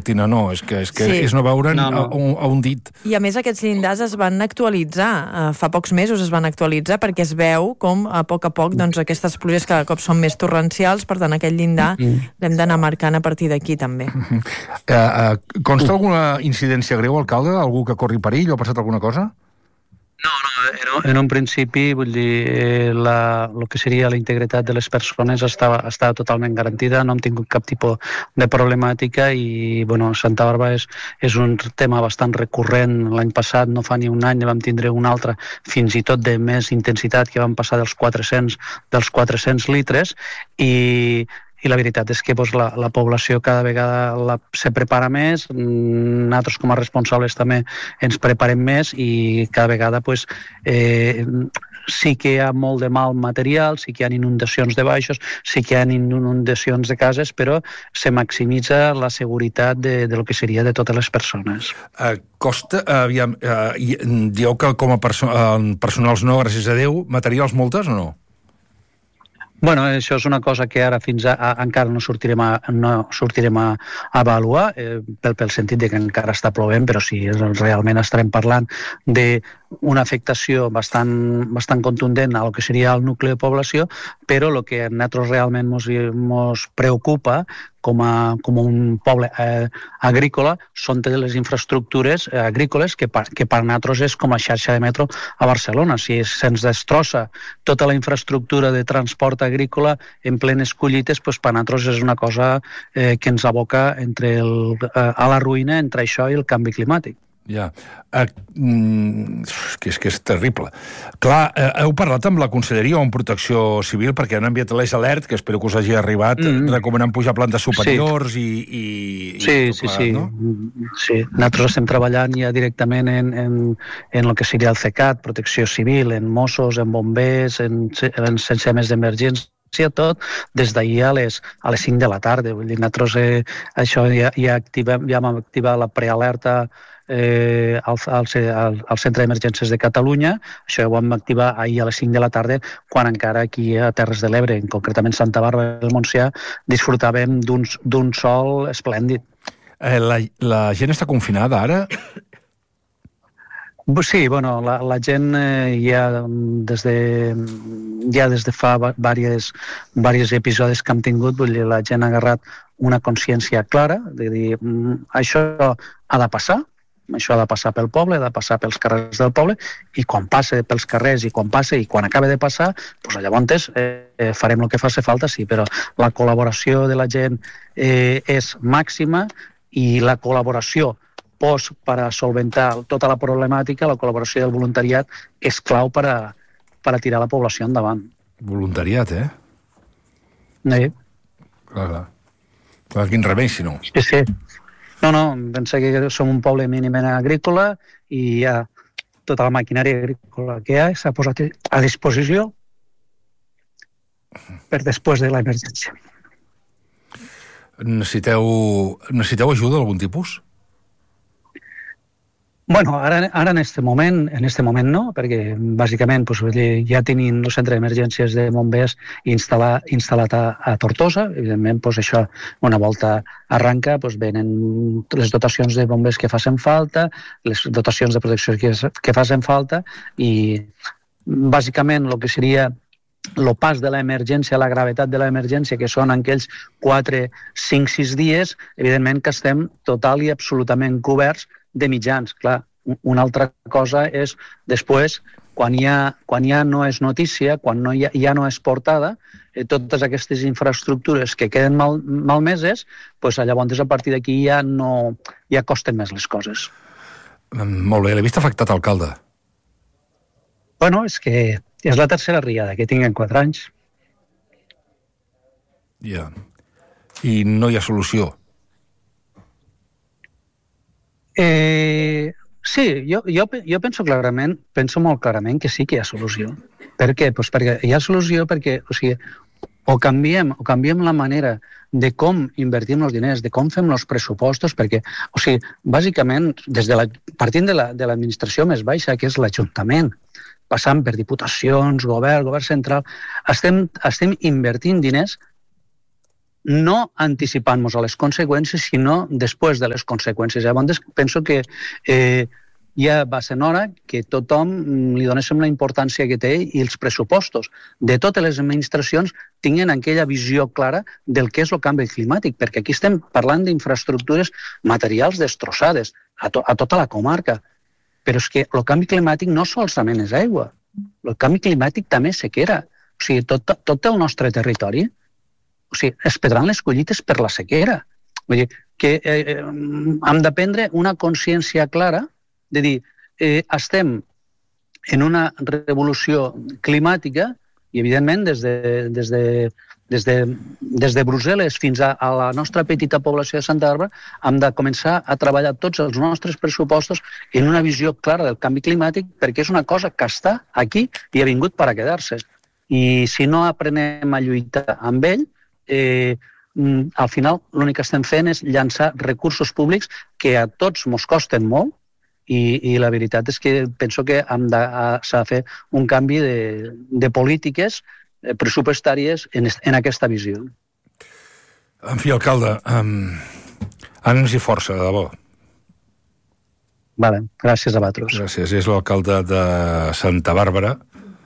cortina, no, és que és no veure'n a un dit. I a més aquests llindars es van actualitzar, fa pocs mesos es van actualitzar perquè es veu com a poc doncs, aquestes pluges cada cop són més torrencials, per tant aquest llindar l'hem d'anar marcant a partir d'aquí també. Consta alguna incidència greu, alcalde? Algú que corri perill o ha passat alguna cosa? No, en un principi, vull dir, el que seria la integritat de les persones està totalment garantida, no hem tingut cap tipus de problemàtica i, bueno, Santa Bàrbara és un tema bastant recurrent. L'any passat, no fa ni un any, vam tindre un altre, fins i tot de més intensitat, que vam passar dels 400 litres i la veritat és que la població cada vegada se prepara més, nosaltres com a responsables també ens preparem més i cada vegada sí que hi ha molt de mal material, sí que hi ha inundacions de baixos, sí que hi ha inundacions de cases, però se maximitza la seguretat de lo que seria de totes les persones. Dieu que com a personals no, gràcies a Déu, materials moltes o no? Bueno, això és una cosa que ara fins encara no sortirem a avaluar, pel sentit de que encara està plovent, però sí, realment estarem parlant d'una afectació bastant contundent a lo que seria el nucli de població, però el que a nosaltres realment ens preocupa com un poble agrícola són totes les infraestructures agrícoles que per nosaltres és com a xarxa de metro a Barcelona. Si se'ns destrossa tota la infraestructura de transport agrícola en plenes collites, per nosaltres és una cosa que ens aboca a la ruïna entre això i el canvi climàtic. Ja, és que és terrible. Clar, heu parlat amb la Conselleria o amb Protecció Civil perquè han enviat l'Eix Alert, que espero que us hagi arribat, recomanant pujar a plantes superiors i Sí. Sí, nosaltres estem treballant ja directament en el que seria el CECAT, Protecció Civil, en Mossos, en bombers, en sistemes d'emergència, tot des d'ahir a les 5 de la tarda. Vull dir, nosaltres això ja vam activar la prealerta al Centre d'Emergències de Catalunya. Això ho vam activar ahir a les 5 de la tarda, quan encara aquí a Terres de l'Ebre, concretament Santa Bàrbara del Montsià, disfrutàvem d'un sol esplèndid. La gent està confinada ara? Sí, bueno, la gent ja des de fa diversos episodis que hem tingut, vull dir, la gent ha agarrat una consciència clara de dir, això ha de passar, això ha de passar pel poble, ha de passar pels carrers del poble, i quan passe pels carrers i quan acabe de passar, doncs llavors farem el que faci falta, sí, però la col·laboració de la gent és màxima i la col·laboració per a solventar tota la problemàtica, la col·laboració del voluntariat és clau per a tirar la població endavant. Voluntariat, Sí. Clar, quin remei, si no. Sí. No, pensa que som un poble mínimament agrícola i hi ha tota la maquinària agrícola que hi ha s'ha posat a disposició per després de l'emergència. Necessiteu ajuda d'algun tipus? Bueno, ara en este moment no, perquè bàsicament ja tenim el centre d'emergències de bombers instal·lat a Tortosa. Evidentment, això una volta arranca, venen les dotacions de bombers que facin falta, les dotacions de protecció que facin falta, i bàsicament el que seria el pas de l'emergència, la gravetat de l'emergència, que són aquells 4, 5, 6 dies, evidentment que estem total i absolutament coberts de mitjans. Clar, una altra cosa és després, quan ja no és notícia, quan ja no és portada, totes aquestes infraestructures que queden malmeses, llavors a partir d'aquí ja costen més les coses. Molt bé, l'he vist afectat, alcalde. Bueno, és que és la tercera riada que tinc en 4 anys. Ja. I no hi ha solució? Sí, jo penso molt clarament que sí que hi ha solució. Per què? Perquè hi ha solució perquè o canviem la manera de com invertim els diners, de com fem els pressupostos, perquè, bàsicament, partint de l'administració més baixa, que és l'Ajuntament, passant per diputacions, govern central, estem invertint diners no anticipant-nos a les conseqüències, sinó després de les conseqüències. Llavors, penso que ja va ser hora que tothom li donéssim la importància que té i els pressupostos de totes les administracions tinguin aquella visió clara del que és el canvi climàtic, perquè aquí estem parlant d'infraestructures materials destrossades a tota la comarca. Però és que el canvi climàtic no solament és aigua, el canvi climàtic també és sequera. O sigui, tot el nostre territori, es perdran les collites per la sequera. Vull dir, que hem de prendre una consciència clara de dir, estem en una revolució climàtica i, evidentment, des de Brussel·les fins a la nostra petita població de Santa Bàrbara, hem de començar a treballar tots els nostres pressupostos en una visió clara del canvi climàtic, perquè és una cosa que està aquí i ha vingut per a quedar-se. I si no aprenem a lluitar amb ell, al final l'únic que estem fent és llançar recursos públics que a tots ens costen molt i la veritat és que penso que s'ha de fer un canvi de polítiques pressupostàries en aquesta visió. En fi, alcalde, ànims i força, de debò. Vale, gràcies a vosaltres. Gràcies. És l'alcalde de Santa Bàrbara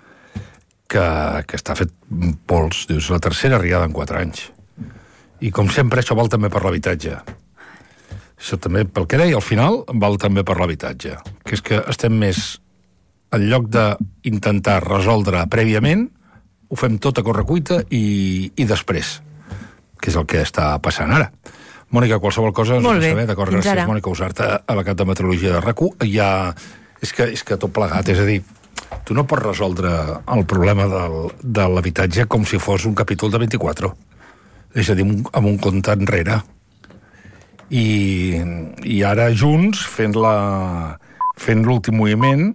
que està fet pols. Dius, la tercera arriada en 4 anys. I com sempre, això val també per l'habitatge. Això també, pel que deia, al final, val també per l'habitatge. Que és que estem més, en lloc d'intentar resoldre prèviament, ho fem tot a correcuita i després, que és el que està passant ara. Mònica, qualsevol cosa ens ho saber. D'acord, gràcies, Mònica Usarta, a la cap de meteorologia de RAC1. Ja, és que tot plegat, és a dir, tu no pots resoldre el problema de l'habitatge com si fos un capítol de 24. És a dir, amb un compte enrere. I ara Junts, fent l'últim moviment,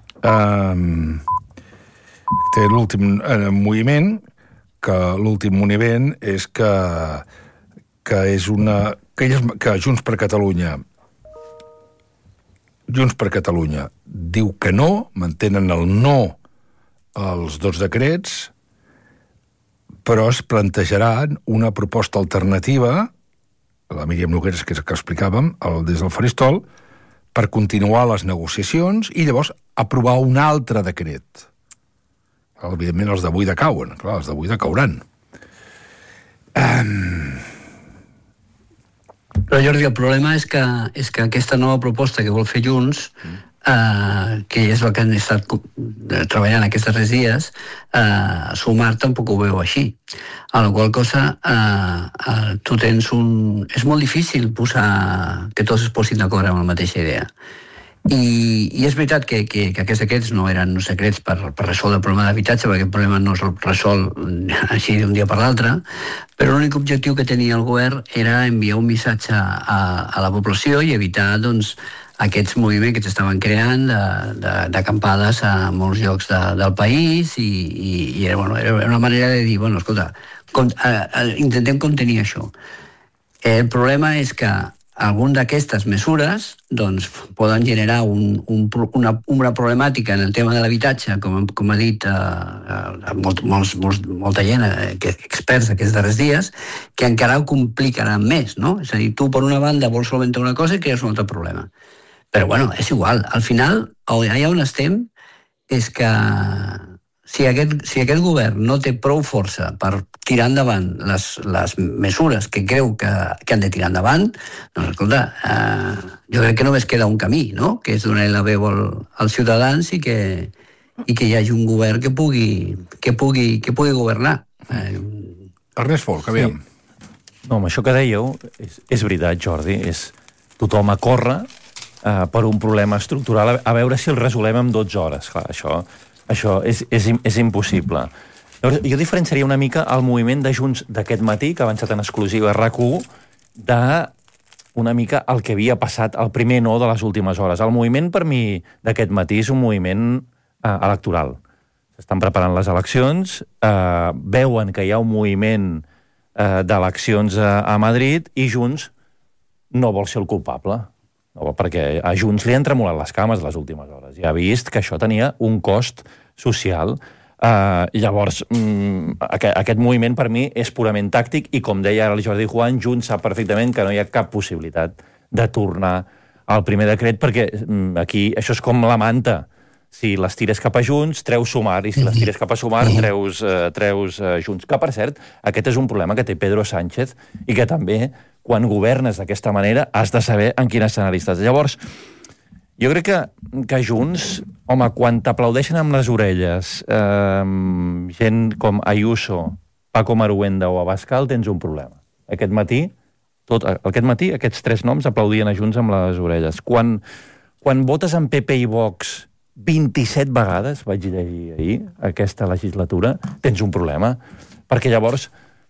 té l'últim moviment, que l'últim moviment és que Junts per Catalunya diu que no, mantenen el no als 2 decrets, però es plantejaran una proposta alternativa, la Míriam Nogueras, que és el que explicàvem, des del faristol, per continuar les negociacions i llavors aprovar un altre decret. Evidentment els d'avui decauen, clar, els d'avui decauran. Però, Jordi, el problema és que aquesta nova proposta que vol fer Junts, que és el que han estat treballant aquests darrers dies, Sumar tampoc ho veu així. A la qual cosa, tu tens és molt difícil que tots es posin d'acord amb la mateixa idea. I és veritat que aquests decrets no eren secrets per resoldre el problema d'habitatge, perquè el problema no es resol així d'un dia per l'altre, però l'únic objectiu que tenia el govern era enviar un missatge a la població i evitar, doncs, aquests moviments que s'estaven creant d'acampades a molts llocs del país i era una manera de dir, bueno, escolta, intentem contenir això. El problema és que algunes d'aquestes mesures doncs, poden generar una problemàtica en el tema de l'habitatge, com ha dit molta gent, experts aquests darrers dies, que encara ho complicaran més, no? És a dir, tu per una banda vols solventar una cosa i crees un altre problema. Però bueno, és igual. Al final, allà on estem és que si aquest govern no té prou força per tirar endavant les mesures que creu que han de tirar endavant, doncs, escolta, jo crec que només queda un camí, no?, que és donar la veu als ciutadans i que hi hagi un govern que pugui governar. Ernest Folk, aviam. No, amb això que dèieu, és veritat, Jordi, tothom a córrer per un problema estructural, a veure si el resolem en 12 hores. Clar, això és impossible. Llavors, jo diferenciaria una mica el moviment de Junts d'aquest matí, que ha avançat en exclusiva a RAC1, d'una mica el que havia passat, el primer no de les últimes hores. El moviment, per mi, d'aquest matí és un moviment electoral. S'estan preparant les eleccions, veuen que hi ha un moviment d'eleccions a Madrid i Junts no vol ser el culpable. No, perquè a Junts li han tremolat les cames les últimes hores. Ja ha vist que això tenia un cost social. Llavors, aquest moviment per mi és purament tàctic i, com deia ara el Jordi Juan, Junts sap perfectament que no hi ha cap possibilitat de tornar al primer decret, perquè aquí això és com la manta. Si les tires cap a Junts, treus Sumar, i si les tires cap a Sumar, treus Junts. Que, per cert, aquest és un problema que té Pedro Sánchez i que també, quan governes d'aquesta manera, has de saber en quin escenari estàs. Llavors, jo crec que Junts, home, quan t'aplaudeixen amb les orelles gent com Ayuso, Paco Maruenda o Abascal, tens un problema. Aquest matí, aquests tres noms aplaudien a Junts amb les orelles. Quan votes en PP i Vox 27 vegades, vaig llegir ahir, aquesta legislatura, tens un problema. Perquè llavors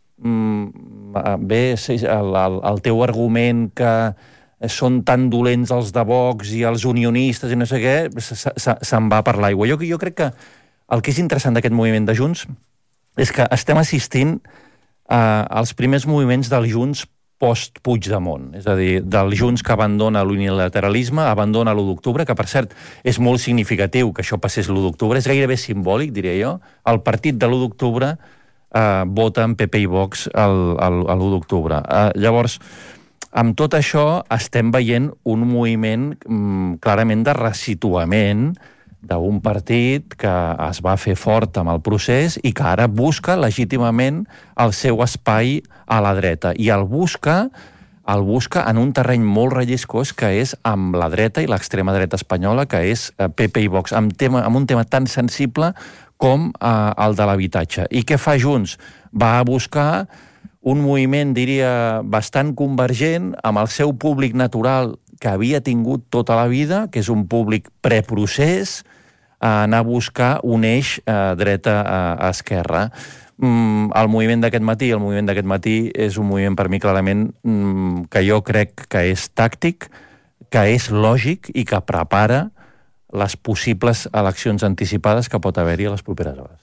ve el teu argument que són tan dolents els de Vox i els unionistes i no sé què, se'n va per l'aigua. Jo crec que el que és interessant d'aquest moviment de Junts és que estem assistint als primers moviments del Junts post-Puigdemont, és a dir, del Junts que abandona l'unilateralisme, abandona l'1 d'octubre, que per cert és molt significatiu que això passés l'1 d'octubre, és gairebé simbòlic, diria jo. El partit de l'1 d'octubre vota en PP i Vox l'1 d'octubre. Llavors, amb tot això estem veient un moviment clarament de ressituament d'un partit que es va fer fort amb el procés i que ara busca legítimament el seu espai a la dreta. I el busca en un terreny molt relliscós que és amb la dreta i l'extrema dreta espanyola, que és PP i Vox, amb un tema tan sensible com el de l'habitatge. I què fa Junts? Va a buscar un moviment, diria, bastant convergent amb el seu públic natural que havia tingut tota la vida, que és un públic preprocés, a anar a buscar un eix dreta-esquerra. El moviment d'aquest matí és un moviment per mi clarament que jo crec que és tàctic, que és lògic i que prepara les possibles eleccions anticipades que pot haver-hi a les properes hores.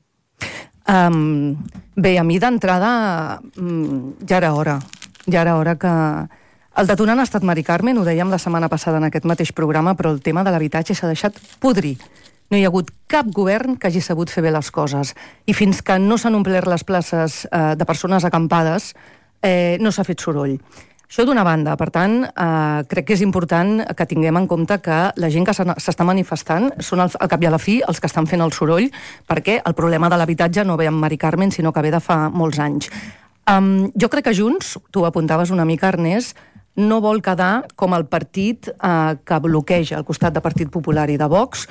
Bé, a mi d'entrada ja era hora que... El detonant ha estat Mari Carmen, ho dèiem la setmana passada en aquest mateix programa, però el tema de l'habitatge s'ha deixat podrir. No hi ha hagut cap govern que hagi sabut fer bé les coses. I fins que no s'han omplert les places de persones acampades, no s'ha fet soroll. Això d'una banda, per tant, crec que és important que tinguem en compte que la gent que s'està manifestant són al cap i a la fi els que estan fent el soroll, perquè el problema de l'habitatge no ve amb Mari Carmen, sinó que ve de fa molts anys. Jo crec que Junts, tu ho apuntaves una mica, Ernest, no vol quedar com el partit que bloqueja al costat de Partit Popular i de Vox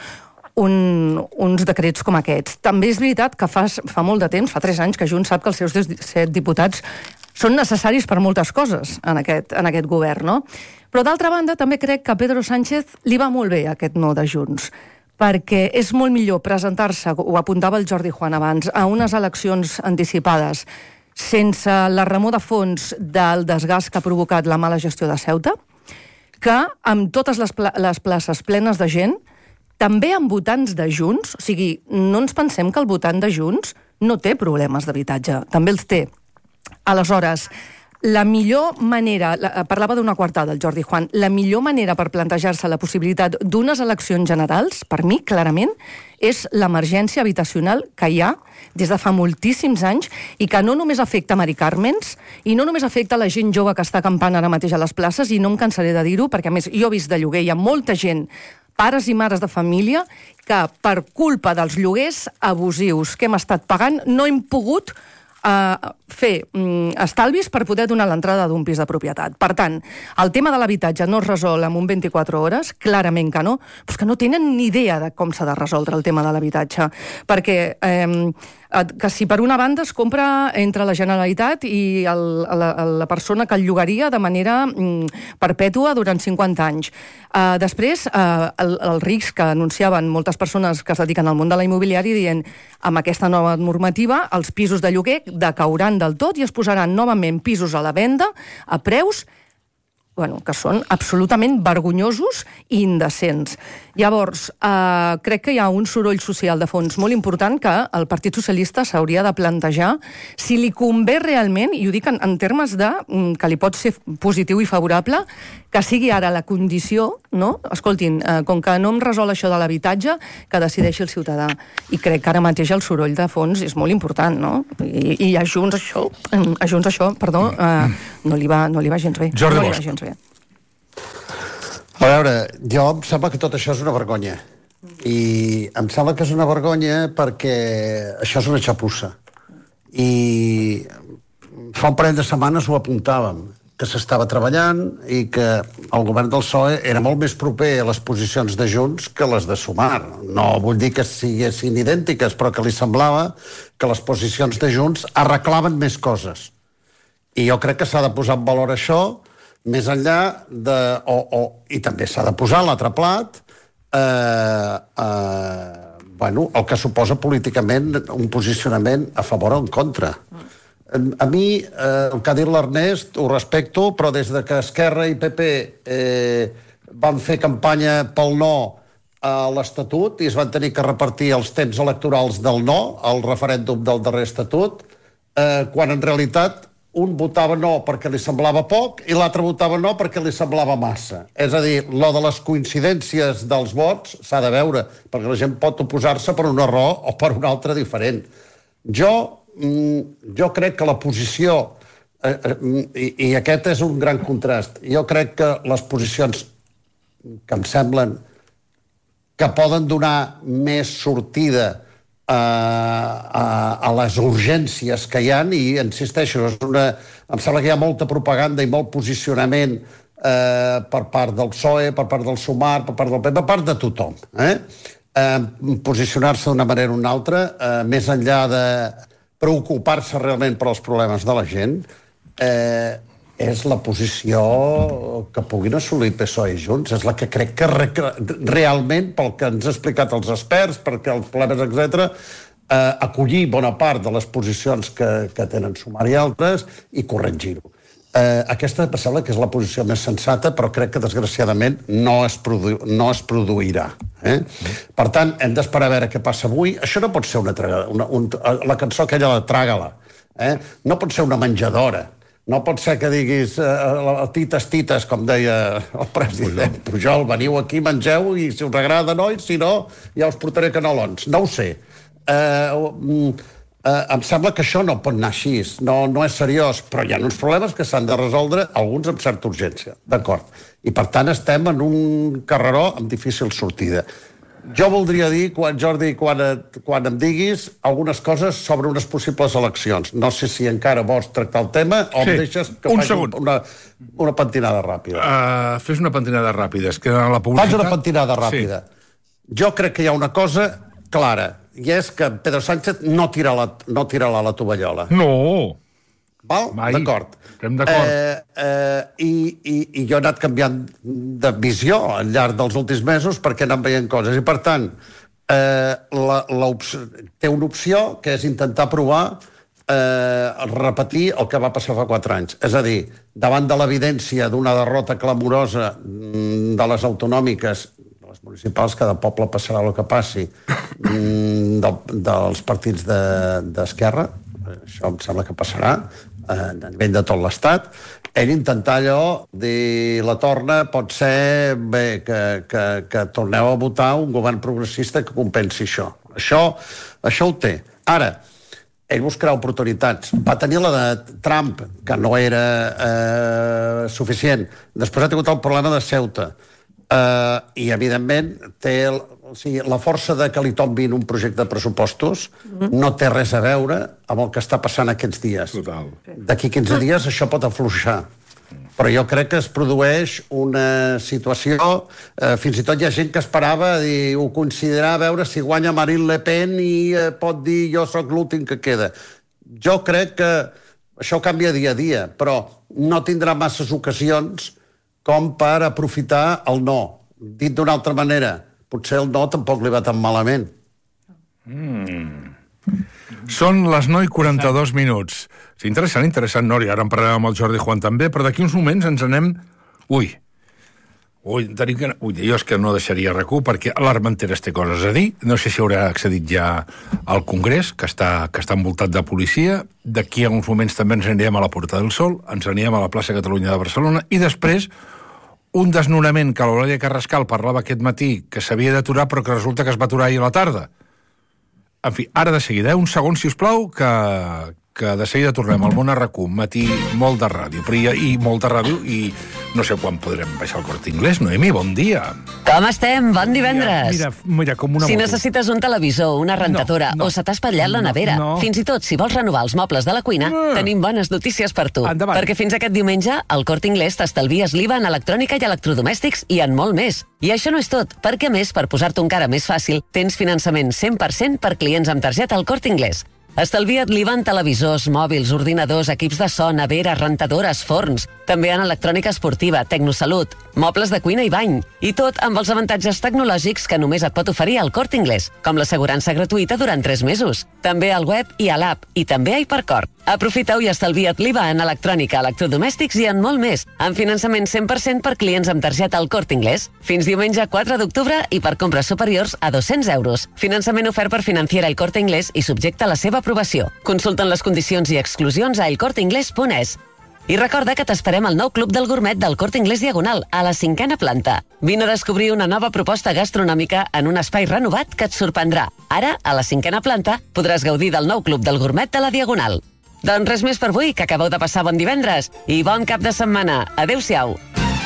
uns decrets com aquests. També és veritat que fa molt de temps, fa 3 anys, que Junts sap que els seus 17 diputats són necessaris per moltes coses en aquest govern, no? Però d'altra banda també crec que a Pedro Sánchez li va molt bé aquest no de Junts, perquè és molt millor presentar-se, ho apuntava el Jordi Juan abans, a unes eleccions anticipades sense la remor de fons del desgast que ha provocat la mala gestió de Ceuta, que amb totes les places plenes de gent, també amb votants de Junts, o sigui, no ens pensem que el votant de Junts no té problemes d'habitatge, també els té. Aleshores, la millor manera, parlava d'una coartada el Jordi Juan, la millor manera per plantejar-se la possibilitat d'unes eleccions generals, per mi, clarament, és l'emergència habitacional que hi ha des de fa moltíssims anys i que no només afecta Mari Carmens i no només afecta la gent jove que està acampant ara mateix a les places, i no em cansaré de dir-ho, perquè a més jo he vist de lloguer, hi ha molta gent, pares i mares de família, que per culpa dels lloguers abusius que hem estat pagant no hem pogut fer estalvis per poder donar l'entrada d'un pis de propietat. Per tant, el tema de l'habitatge no es resol en un 24 hores, clarament que no, però és que no tenen ni idea de com s'ha de resoldre el tema de l'habitatge, perquè que si per una banda es compra entre la Generalitat i la persona que el llogaria de manera perpètua durant 50 anys. Després, el risc que anunciaven moltes persones que es dediquen al món de la immobiliària dient amb aquesta nova normativa els pisos de lloguer decauran del tot i es posaran novament pisos a la venda a preus que són absolutament vergonyosos i indecents. Llavors, crec que hi ha un soroll social de fons molt important que el Partit Socialista s'hauria de plantejar si li convé realment, i ho dic en termes de que li pot ser positiu i favorable, que sigui ara la condició, no? Escoltin, com que no em resol això de l'habitatge, que decideixi el ciutadà. I crec que ara mateix el soroll de fons és molt important, no? I a Junts això, no li va gens bé. Jordi no li Bosch. va gens bé. A veure, jo em sembla que tot això és una vergonya. I em sembla que és una vergonya perquè això és una xapussa. I fa un parell de setmanes ho apuntàvem, que s'estava treballant i que el govern del PSOE era molt més proper a les posicions de Junts que les de Sumar. No vull dir que siguessin idèntiques, però que li semblava que les posicions de Junts arreglaven més coses. I jo crec que s'ha de posar en valor això, més enllà de... I també s'ha de posar l'altre plat, el que suposa políticament un posicionament a favor o en contra. A mi, el que ha dit l'Ernest, ho respecto, però des de que Esquerra i PP van fer campanya pel no a l'Estatut i es van tenir que repartir els temps electorals del no al referèndum del darrer Estatut, quan en realitat un votava no perquè li semblava poc i l'altre votava no perquè li semblava massa. És a dir, lo de les coincidències dels vots s'ha de veure, perquè la gent pot oposar-se per una raó o per una altra diferent. Jo crec que la posició, i aquest és un gran contrast, jo crec que les posicions que em semblen que poden donar més sortida a les urgències que hi ha, i insisteixo, em sembla que hi ha molta propaganda i molt posicionament per part del PSOE, per part del Sumar, per part del PP, per part de tothom. Posicionar-se d'una manera o una altra, més enllà de preocupar-se realment per als problemes de la gent, és la posició que puguin assolir PSOE i Junts. És la que crec que realment, pel que ens ha explicat els experts, perquè els problemes, etc., acollir bona part de les posicions que tenen Sumar i altres i corregir-ho. Aquesta em sembla que és la posició més sensata, però crec que desgraciadament no es produirà. Per tant, hem d'esperar a veure què passa avui. Això no pot ser la cançó aquella, la Tràgala. No pot ser una menjadora. No pot ser que diguis tites, com deia el president Pujol, veniu aquí, mengeu, i si us agrada, no, i si no, ja us portaré canelons. No ho sé. Em sembla que això no pot anar així, no és seriós, però hi ha uns problemes que s'han de resoldre, alguns amb certa urgència, d'acord. I per tant estem en un carreró amb difícil sortida. Jo voldria dir, Jordi, quan em diguis algunes coses sobre unes possibles eleccions. No sé si encara vols tractar el tema o em deixes que faci una pentinada ràpida. Fes una pentinada ràpida. És que la publicitat... Faig una pentinada ràpida. Sí. Jo crec que hi ha una cosa clara, i és que Pedro Sánchez no tirarà la tovallola. No! Val? D'acord. Estem d'acord. I jo he anat canviant de visió al llarg dels últims mesos perquè he anat veient coses. I, per tant, té una opció que és intentar provar repetir el que va passar fa 4 anys. És a dir, davant de l'evidència d'una derrota clamorosa de les autonòmiques, de les municipals, cada poble passarà el que passi, dels partits d'Esquerra, això em sembla que passarà, a nivell de tot l'Estat, ell intentar allò, dir la torna, pot ser bé que torneu a votar un govern progressista que compensi això. Això ho té. Ara, ell buscarà oportunitats. Va tenir la de Trump, que no era suficient. Després ha tingut el problema de Ceuta. I, evidentment, té la força de que li tombin un projecte de pressupostos no té res a veure amb el que està passant aquests dies. D'aquí 15 dies això pot afluixar. Però jo crec que es produeix una situació... Fins i tot hi ha gent que esperava ho considerar a veure si guanya Marine Le Pen i pot dir jo sóc l'últim que queda. Jo crec que això canvia dia a dia, però no tindrà masses ocasions com per aprofitar el no. Dit d'una altra manera, potser el no tampoc li va tan malament. Són les 9:42. Sí, interessant, Nori. Ara en parlarem amb el Jordi Juan també, però d'aquí uns moments ens anem jo és que no deixaria RAC1 perquè l'Armenteres té coses a dir. No sé si haurà accedit ja al Congrés, que està envoltat de policia. D'aquí a uns moments també ens anirem a la Porta del Sol, ens anirem a la plaça Catalunya de Barcelona, i després un desnonament que l'Eulàlia Carrascal parlava aquest matí que s'havia d'aturar, però que resulta que es va aturar ahir a la tarda. En fi, ara de seguida, un segon, si us plau, que de seguida tornem al món a RAC1, matí molt de ràdio, i molt de ràdio, i no sé quan podrem baixar al Corte Inglés. Noemi, bon dia. Com estem? Bon divendres. Mira, com una si moto. necessites un televisor, una rentadora, o se t'ha espatllat la nevera, fins i tot si vols renovar els mobles de la cuina, tenim bones notícies per tu. Endavant. Perquè fins aquest diumenge, al Corte Inglés t'estalvies l'IVA en electrònica i electrodomèstics i en molt més. I això no és tot, perquè a més, per posar-t'ho encara més fàcil, tens finançament 100% per clients amb targeta al Corte Inglés. Estalvia't l'IVA en televisors, mòbils, ordinadors, equips de so, neveres, rentadores, forns, també en electrònica esportiva, tecnosalut, mobles de cuina i bany, i tot amb els avantatges tecnològics que només et pot oferir el Corte Inglés, com l'assegurança gratuïta durant 3 mesos, també al web i a l'app, i també a Hipercor. Aprofita-ho i estalvia't l'IVA en electrònica, electrodomèstics i en molt més, amb finançament 100% per clients amb targeta al Corte Inglés, fins diumenge 4 d'octubre i per compres superiors a 200 euros. Finançament ofert per Financiera El Corte Inglés i subjecte a la seva aprovació. Consulten les condicions i exclusions a elcorteinglés.es. I recorda que t'esperem al nou Club del Gourmet del Corte Inglés Diagonal, a la 5a planta. Vine a descobrir una nova proposta gastronòmica en un espai renovat que et sorprendrà. Ara, a la 5a planta, podràs gaudir del nou Club del Gourmet de la Diagonal. Doncs res més per avui, que acabeu de passar bon divendres i bon cap de setmana. Adéu-siau.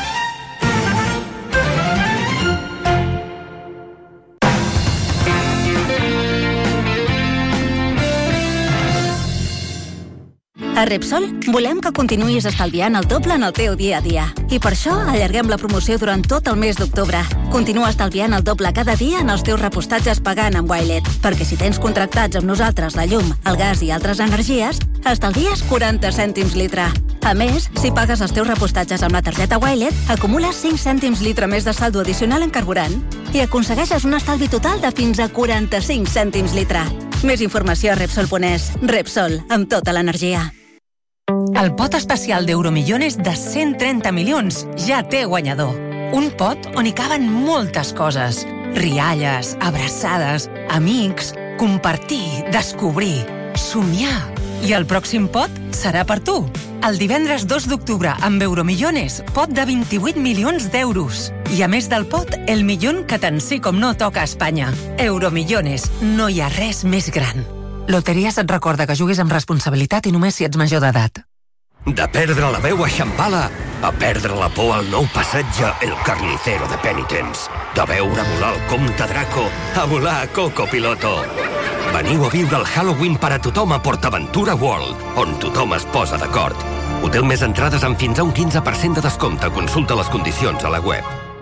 A Repsol volem que continuïs estalviant el doble en el teu dia a dia. I per això allarguem la promoció durant tot el mes d'octubre. Continua estalviant el doble cada dia en els teus repostatges pagant amb Wilet, perquè si tens contractats amb nosaltres la llum, el gas i altres energies, estalvies 40 cèntims litre. A més, si pagues els teus repostatges amb la targeta Wilet, acumules 5 cèntims litre més de saldo addicional en carburant i aconsegueixes un estalvi total de fins a 45 cèntims litre. Més informació a Repsol.es. Repsol, amb tota l'energia. El pot especial d'Euromillones de 130 milions ja té guanyador. Un pot on hi caben moltes coses. Rialles, abraçades, amics, compartir, descobrir, somiar. I el pròxim pot serà per tu. El divendres 2 d'octubre, amb Euromillones, pot de 28 milions d'euros. I a més del pot, el milió que tant sí com no toca a Espanya. Euromillones, no hi ha res més gran. Loteries et recorda que juguis amb responsabilitat i només si ets major d'edat. De perdre la veu a Shambhala a perdre la por al nou passatge El Carnicero de Penitence. De veure volar el comte Draco a volar a Coco Piloto. Veniu a viure el Halloween per a tothom a PortAventura World, on tothom es posa d'acord. Hotel més entrades amb fins a un 15% de descompte. Consulta les condicions a la web.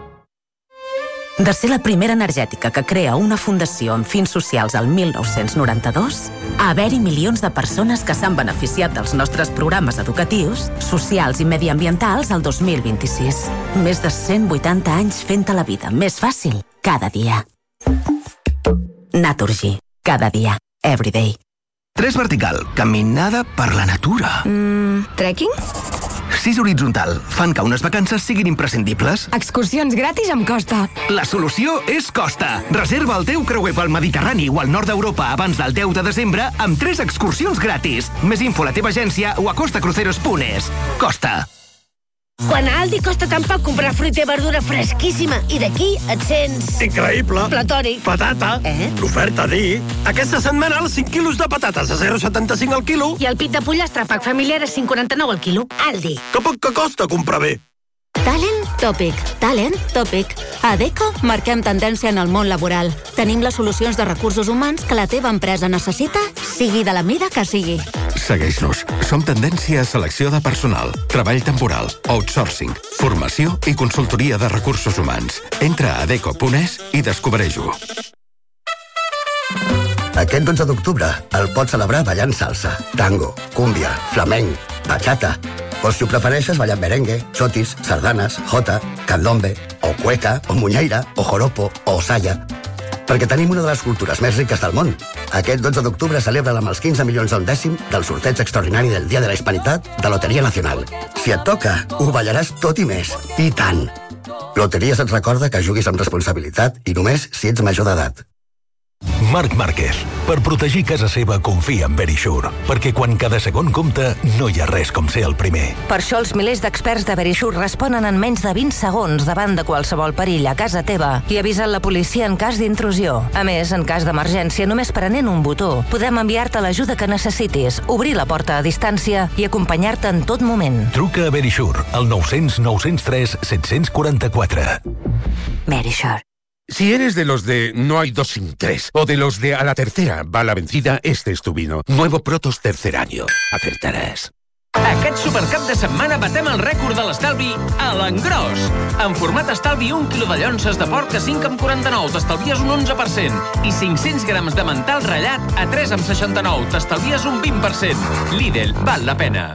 De ser la primera energètica que crea una fundació amb fins socials al 1992, a haver-hi milions de persones que s'han beneficiat dels nostres programes educatius, socials i mediambientals al 2026. Més de 180 anys fent la vida més fàcil cada dia. Naturgy. Cada dia. Everyday. 3 vertical. Caminada per la natura. Trekking? 6 horitzontal. Fan que unes vacances siguin imprescindibles. Excursions gratis amb Costa. La solució és Costa. Reserva el teu creuer pel Mediterrani o al nord d'Europa abans del 10 de desembre amb 3 excursions gratis. Més info a la teva agència o a costacruceros.es. Costa. Quan a Aldi costa tan poc comprar fruita i verdura fresquíssima i d'aquí et sents... Increïble! Platònic. Patata. L'oferta dir. Aquesta setmana els 5 quilos de patates a 0,75 al quilo. I el pit de pollastre pack familiar a 5,49 al quilo. Aldi. Que poc que costa comprar bé. Talent Topic. Talent Topic. A Adecco marquem tendència en el món laboral. Tenim les solucions de recursos humans que la teva empresa necessita, sigui de la mida que sigui. Segueix-nos. Som tendència a selecció de personal, treball temporal, outsourcing, formació i consultoria de recursos humans. Entra a adeco.es i descobreix-ho. Aquest 12 d'octubre el pots celebrar ballant salsa, tango, cúmbia, flamenc, bachata. O si ho prefereixes, ballant merengue, chotis, sardanes, jota, candombe, o cueca, o muñeira, o joropo, o saya. perquè tenim una de les cultures més riques del món. Aquest 12 d'octubre celebra amb els 15 milions a un dècim del sorteig extraordinari del Dia de la Hispanitat de Loteria Nacional. Si et toca, ho ballaràs tot i més. I tant! Loteries et recorda que juguis amb responsabilitat i només si ets major d'edat. Marc Márquez. Per protegir casa seva confia en Verisure, perquè quan cada segon compta no hi ha res com ser el primer. Per això els milers d'experts de Verisure responen en menys de 20 segons davant de qualsevol perill a casa teva i avisen la policia en cas d'intrusió. A més, en cas d'emergència, només prenent un botó, podem enviar-te l'ajuda que necessitis, obrir la porta a distància i acompanyar-te en tot moment. Truca a Verisure al 900 903 744. Verisure. Si eres de los de no hay dos sin tres, o de los de a la tercera va la vencida, este es tu vino. Nuevo Protos tercer año. Acertarás. Aquest supercap de setmana batem el rècord de l'estalvi a l'engròs. En format estalvi, 1 quilo de llonces de porc a 5,49, t'estalvies un 11%. I 500 grams de mental ratllat a 3,69, t'estalvies un 20%. Lidl, val la pena.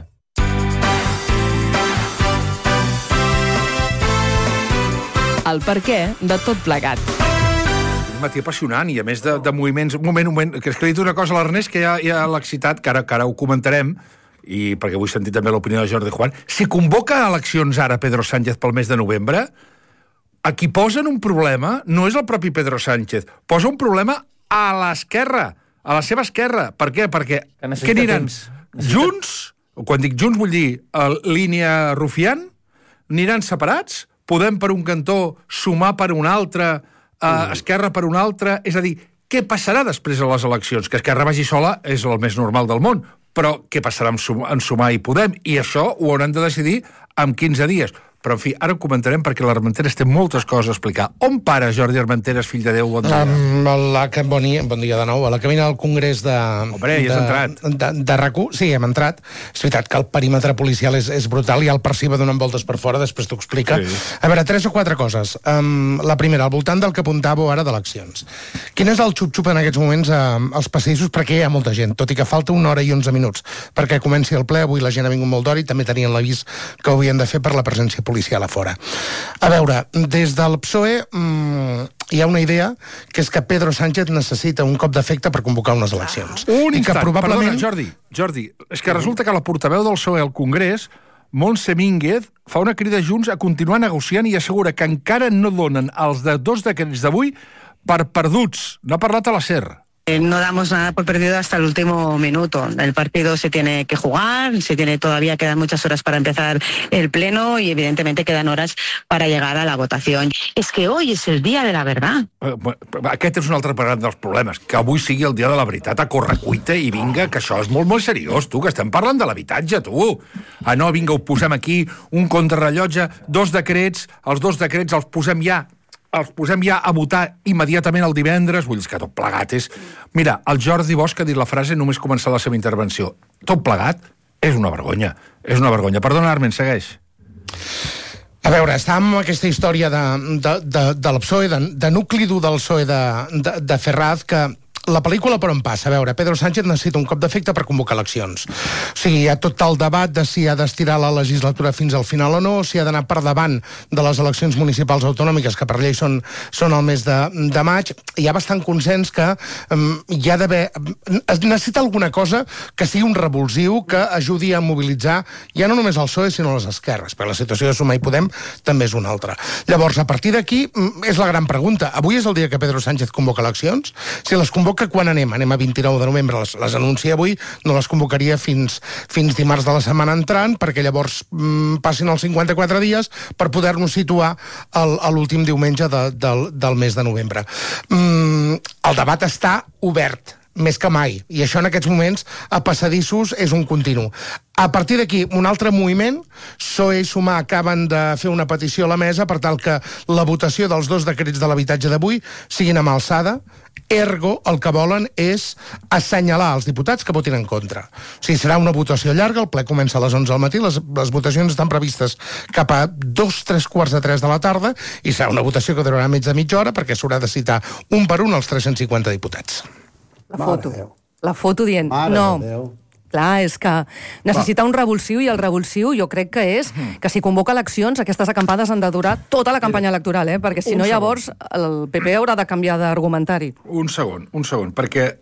El perquè de tot plegat. Un matí apassionant i a més de moviments... Un moment, que és que li he dit una cosa a l'Ernest que ja l'ha excitat, que ara ho comentarem, i perquè vull sentir també l'opinió de Jordi Juan. Si convoca eleccions ara Pedro Sánchez pel mes de novembre, a qui posen un problema no és el propi Pedro Sánchez, posa un problema a l'esquerra, a la seva esquerra. Per què? Perquè què aniran? Junts, quan dic junts vull dir línia Rufián, aniran separats? Podem per un cantó, sumar per un altre, Esquerra per un altre? És a dir, què passarà després de les eleccions? Que Esquerra vagi sola és el més normal del món, però què passarà en Sumar i Podem? I això ho hauran de decidir en 15 dies. Però, en fi, ara ho comentarem perquè l'Armenteres té moltes coses a explicar. On para Jordi Armenteres, fill de Déu? Bon dia. Bon dia de nou. A la cabina del Congrés de... Hombre, ja has entrat. De RAC1, sí, hem entrat. És veritat que el perímetre policial és brutal i el Perciba donant voltes per fora, després t'ho explica. Sí. A veure, 3 o 4 coses. La primera, al voltant del que apuntàveu ara d'eleccions. Quin és el xup-xup en aquests moments als passadissos? Perquè hi ha molta gent, tot i que falta 1 hora i 11 minuts perquè comenci el ple. Avui la gent ha vingut molt d'hora i també tenien l'avís que ho havien de fer per la presència policial a fora. A veure, des del PSOE hi ha una idea, que és que Pedro Sánchez necessita un cop d'efecte per convocar unes eleccions. Un instant, probablement... Perdona, Jordi, és que resulta que la portaveu del PSOE al Congrés, Montse Mínguez, fa una crida a Junts a continuar negociant i assegura que encara no donen els 2 decrets d'avui per perduts. No ha parlat a la SER. No damos nada por perdido hasta el último minuto. El partido se tiene que jugar, todavía quedan muchas horas para empezar el pleno y evidentemente quedan horas para llegar a la votación. Es que hoy es el día de la verdad. Aquest és un altre dels problemes, que avui sigui el dia de la veritat a correcuita i vinga, que això és molt, molt seriós, tu, que estem parlant de l'habitatge, tu. Ah, no, vinga, ho posem aquí, un contrarrellotge, 2 decrets, els 2 decrets els posem ja a votar immediatament el divendres, vull dir que tot plegat és... Mira, el Jordi Bosch ha dit la frase només començar la seva intervenció. Tot plegat és una vergonya, Perdona, Armen, segueix. A veure, estàvem amb aquesta història de l'PSOE, de nucli dur del PSOE de Ferraz, que la pel·lícula per on passa? A veure, Pedro Sánchez necessita un cop d'efecte per convocar eleccions. O sigui, hi ha tot el debat de si ha d'estirar la legislatura fins al final o no, si ha d'anar per davant de les eleccions municipals autonòmiques, que per llei són el mes de maig. Hi ha bastant consens que hi ha d'haver... necessita alguna cosa que sigui un revulsiu, que ajudi a mobilitzar ja no només el PSOE, sinó les esquerres, perquè la situació de Sumar i Podem també és una altra. Llavors, a partir d'aquí, és la gran pregunta. Avui és el dia que Pedro Sánchez convoca eleccions? Si les convoca, quan anem? Anem a 29 de novembre, les anuncia avui, no les convocaria fins dimarts de la setmana entrant, perquè llavors passin els 54 dies per poder-nos situar a l'últim diumenge del mes de novembre. El debat està obert, més que mai, i això en aquests moments a passadissos és un continu. A partir d'aquí, un altre moviment, PSOE i Sumar acaben de fer una petició a la mesa per tal que la votació dels 2 decrets de l'habitatge d'avui siguin amb alçada. Ergo, el que volen és assenyalar els diputats que votin en contra. O sigui, serà una votació llarga, el ple comença a les 11 del matí, les votacions estan previstes cap a 2-3 de la tarda, i serà una votació que durarà més de mitja hora perquè s'haurà de citar un per un els 350 diputats. La foto dient, no, Clar, és que necessita un revulsiu, i el revulsiu jo crec que és que si convoca eleccions, aquestes acampades han de durar tota la campanya electoral, perquè si no llavors el PP haurà de canviar d'argumentari. Un segon, perquè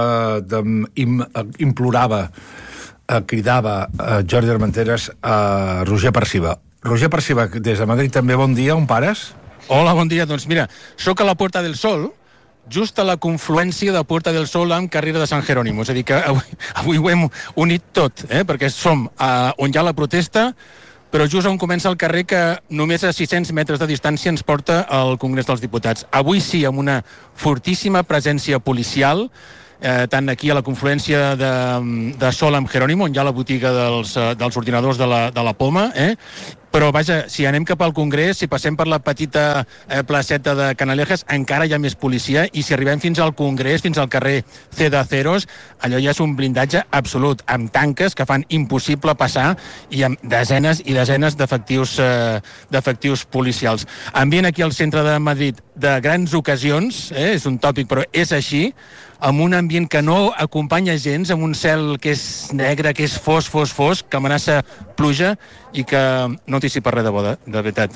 implorava, cridava Jordi Armenteres a Roger Perciba. Roger Perciba, des de Madrid també, bon dia, on pares? Hola, bon dia. Doncs mira, sóc a la Puerta del Sol, just a la confluència de Puerta del Sol amb Carrera de Sant Jerónimo. És a dir, que avui ho hem unit tot, perquè som on hi ha la protesta, però just on comença el carrer que només a 600 metres de distància ens porta al Congrés dels Diputats. Avui sí, amb una fortíssima presència policial, tant aquí a la confluència de Sol amb Jerónimo, on hi ha la botiga dels ordinadors de la Poma, però vaja, si anem cap al Congrés, si passem per la petita placeta de Canalejas, encara hi ha més policia, i si arribem fins al Congrés, fins al carrer C de Aceros, allò ja és un blindatge absolut, amb tanques que fan impossible passar i amb desenes i desenes d'efectius policials. Ambient aquí al centre de Madrid de grans ocasions, és un tòpic però és així, amb un ambient que no acompanya gens, amb un cel que és negre, que és fosc, que amenaça pluja i que no anticipa res de bo, de veritat.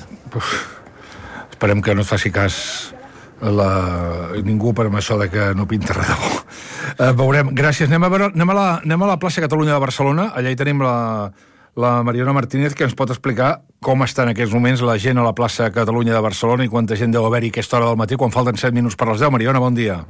Esperem que no et faci cas ningú per això de que no pinta res de bo. Veurem. Gràcies. Anem a la plaça Catalunya de Barcelona. Allà hi tenim la Mariona Martínez, que ens pot explicar com està en aquests moments la gent a la plaça Catalunya de Barcelona i quanta gent deu haver-hi a aquesta hora del matí, quan falten 7 minuts per les 10. Mariona, bon dia.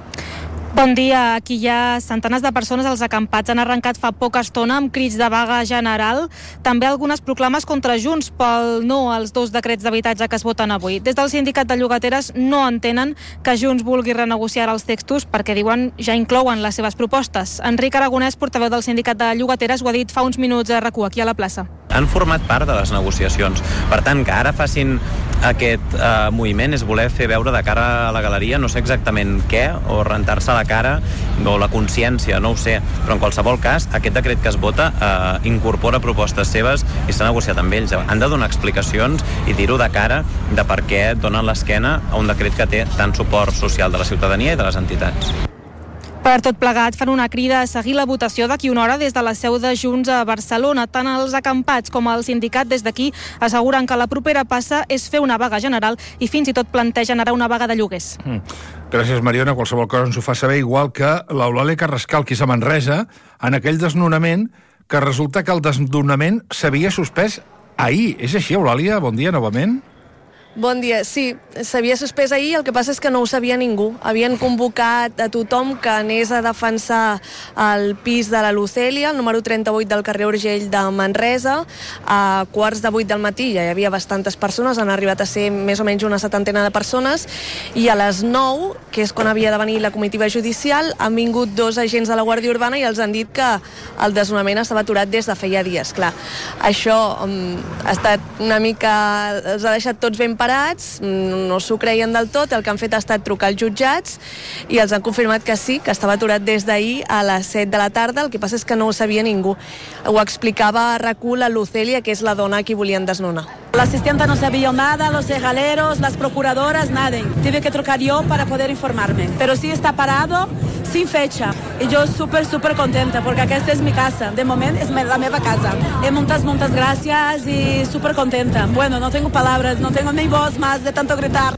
Bon dia. Aquí hi ha centenars de persones als acampats. Han arrencat fa poca estona amb crits de vaga general. També algunes proclames contra Junts pel no als 2 decrets d'habitatge que es voten avui. Des del sindicat de llogateres no entenen que Junts vulgui renegociar els textos perquè diuen ja inclouen les seves propostes. Enric Aragonès, portaveu del sindicat de llogateres, ho ha dit fa uns minuts a RAC1 aquí a la plaça. Han format part de les negociacions. Per tant, que ara facin aquest moviment és voler fer veure de cara a la galeria no sé exactament què, o rentar-se la cara o la consciència, no ho sé, però en qualsevol cas aquest decret que es vota incorpora propostes seves i s'ha negociat amb ells. Han de donar explicacions i dir-ho de cara de per què donen l'esquena a un decret que té tant suport social de la ciutadania i de les entitats. Per tot plegat, fan una crida a seguir la votació d'aquí una hora des de la seu de Junts a Barcelona. Tant els acampats com el sindicat des d'aquí asseguren que la propera passa és fer una vaga general i fins i tot plantegen ara una vaga de lloguers. Gràcies, Mariona. Qualsevol cosa ens ho fa saber, igual que l'Eulàlia Carrascal, qui és a Manresa, en aquell desnonament, que resulta que el desnonament s'havia suspès ahir. És així, Eulàlia? Bon dia, novament. Bon dia. Sí, s'havia suspès ahir, el que passa és que no ho sabia ningú. Havien convocat a tothom que anés a defensar el pis de la Lucèlia, el número 38 del carrer Urgell de Manresa. A 7:45 del matí ja hi havia bastantes persones, han arribat a ser més o menys una 70 de persones, i a les 9, que és quan havia de venir la comitiva judicial, han vingut 2 agents de la Guàrdia Urbana i els han dit que el desnonament estava aturat des de feia dies. Clar, això ha estat una mica... els ha deixat tots ben parats, no s'ho creien del tot. El que han fet ha estat trucar als jutjats i els han confirmat que sí, que estava aturat des d'ahir a les 7 de la tarda. El que passa és que no ho sabia ningú. Ho explicava a RAC1 la Lucèlia, que és la dona a qui volien desnonar. La asistenta no sabía nada, los regaleros, las procuradoras, nada. Tuve que trucar yo para poder informarme. Pero sí está parado, sin fecha. Y yo súper contenta, porque aquesta és mi casa. De moment és la meva casa. Moltes gràcies i súper contenta. Bueno, no tengo palabras, no tengo ni voz más de tanto gritar.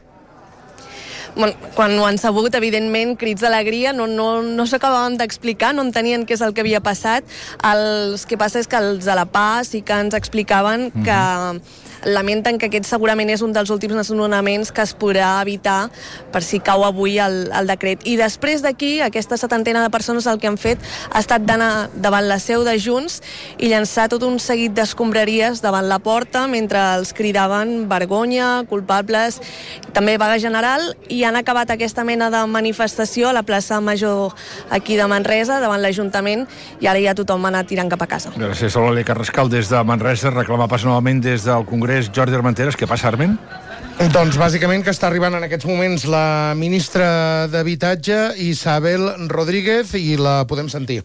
Bueno, quan ho han sabut, evidentment, crits d'alegria, no s'acabaven d'explicar, no entenien què és el que havia passat. El que passa és que els de la PA sí que ens explicaven que lamenten que aquest segurament és un dels últims desnonaments que es podrà evitar per si cau avui el decret. I després d'aquí, aquesta 70 de persones el que han fet ha estat d'anar davant la seu de Junts i llançar tot un seguit d'escombraries davant la porta mentre els cridaven vergonya, culpables, també vaga general, i han acabat aquesta mena de manifestació a la plaça Major aquí de Manresa, davant l'Ajuntament, i ara ja tothom ha anat tirant cap a casa. Gràcies, Eulàlia Carrascal, des de Manresa. Reclamar pas novament des del Congrés Jordi Armenteres. Què passa, Armen? Doncs bàsicament que està arribant en aquests moments la ministra d'Habitatge, Isabel Rodríguez, i la podem sentir.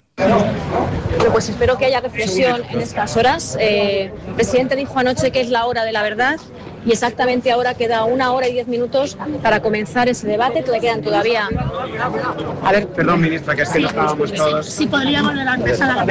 Pues espero que haya reflexión en estas horas. El presidente dijo anoche que es la hora de la verdad y exactamente ahora queda 1 hora y 10 minutos para comenzar ese debate. Quedan todavía... A ver... Perdón, ministra, que es que no estábamos todos... Sí, podría volver a empezar a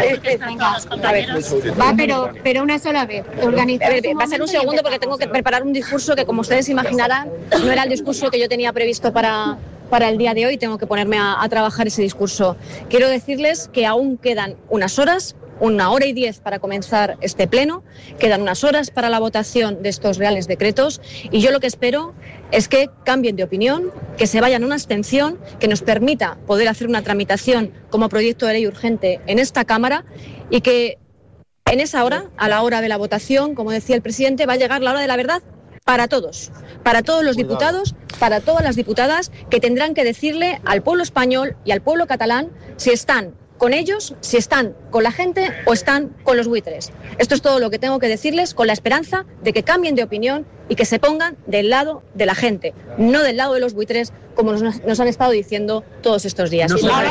pero una sola vez. Va a ser un segundo porque tengo que preparar un discurso que, como ustedes imaginarán, no era el discurso que yo tenía previsto para el día de hoy. Tengo que ponerme a trabajar ese discurso. Quiero decirles que aún quedan unas horas, 1 hora y 10 para comenzar este pleno, quedan unas horas para la votación de estos reales decretos y yo lo que espero es que cambien de opinión, que se vayan a una abstención, que nos permita poder hacer una tramitación como proyecto de ley urgente en esta Cámara y que en esa hora, a la hora de la votación, como decía el presidente, va a llegar la hora de la verdad para todos los diputados, para todas las diputadas que tendrán que decirle al pueblo español y al pueblo catalán si están con ellos, si están con la gente o están con los buitres. Esto es todo lo que tengo que decirles, con la esperanza de que cambien de opinión y que se pongan del lado de la gente, no del lado de los buitres, com nos han estado diciendo tots estos dies.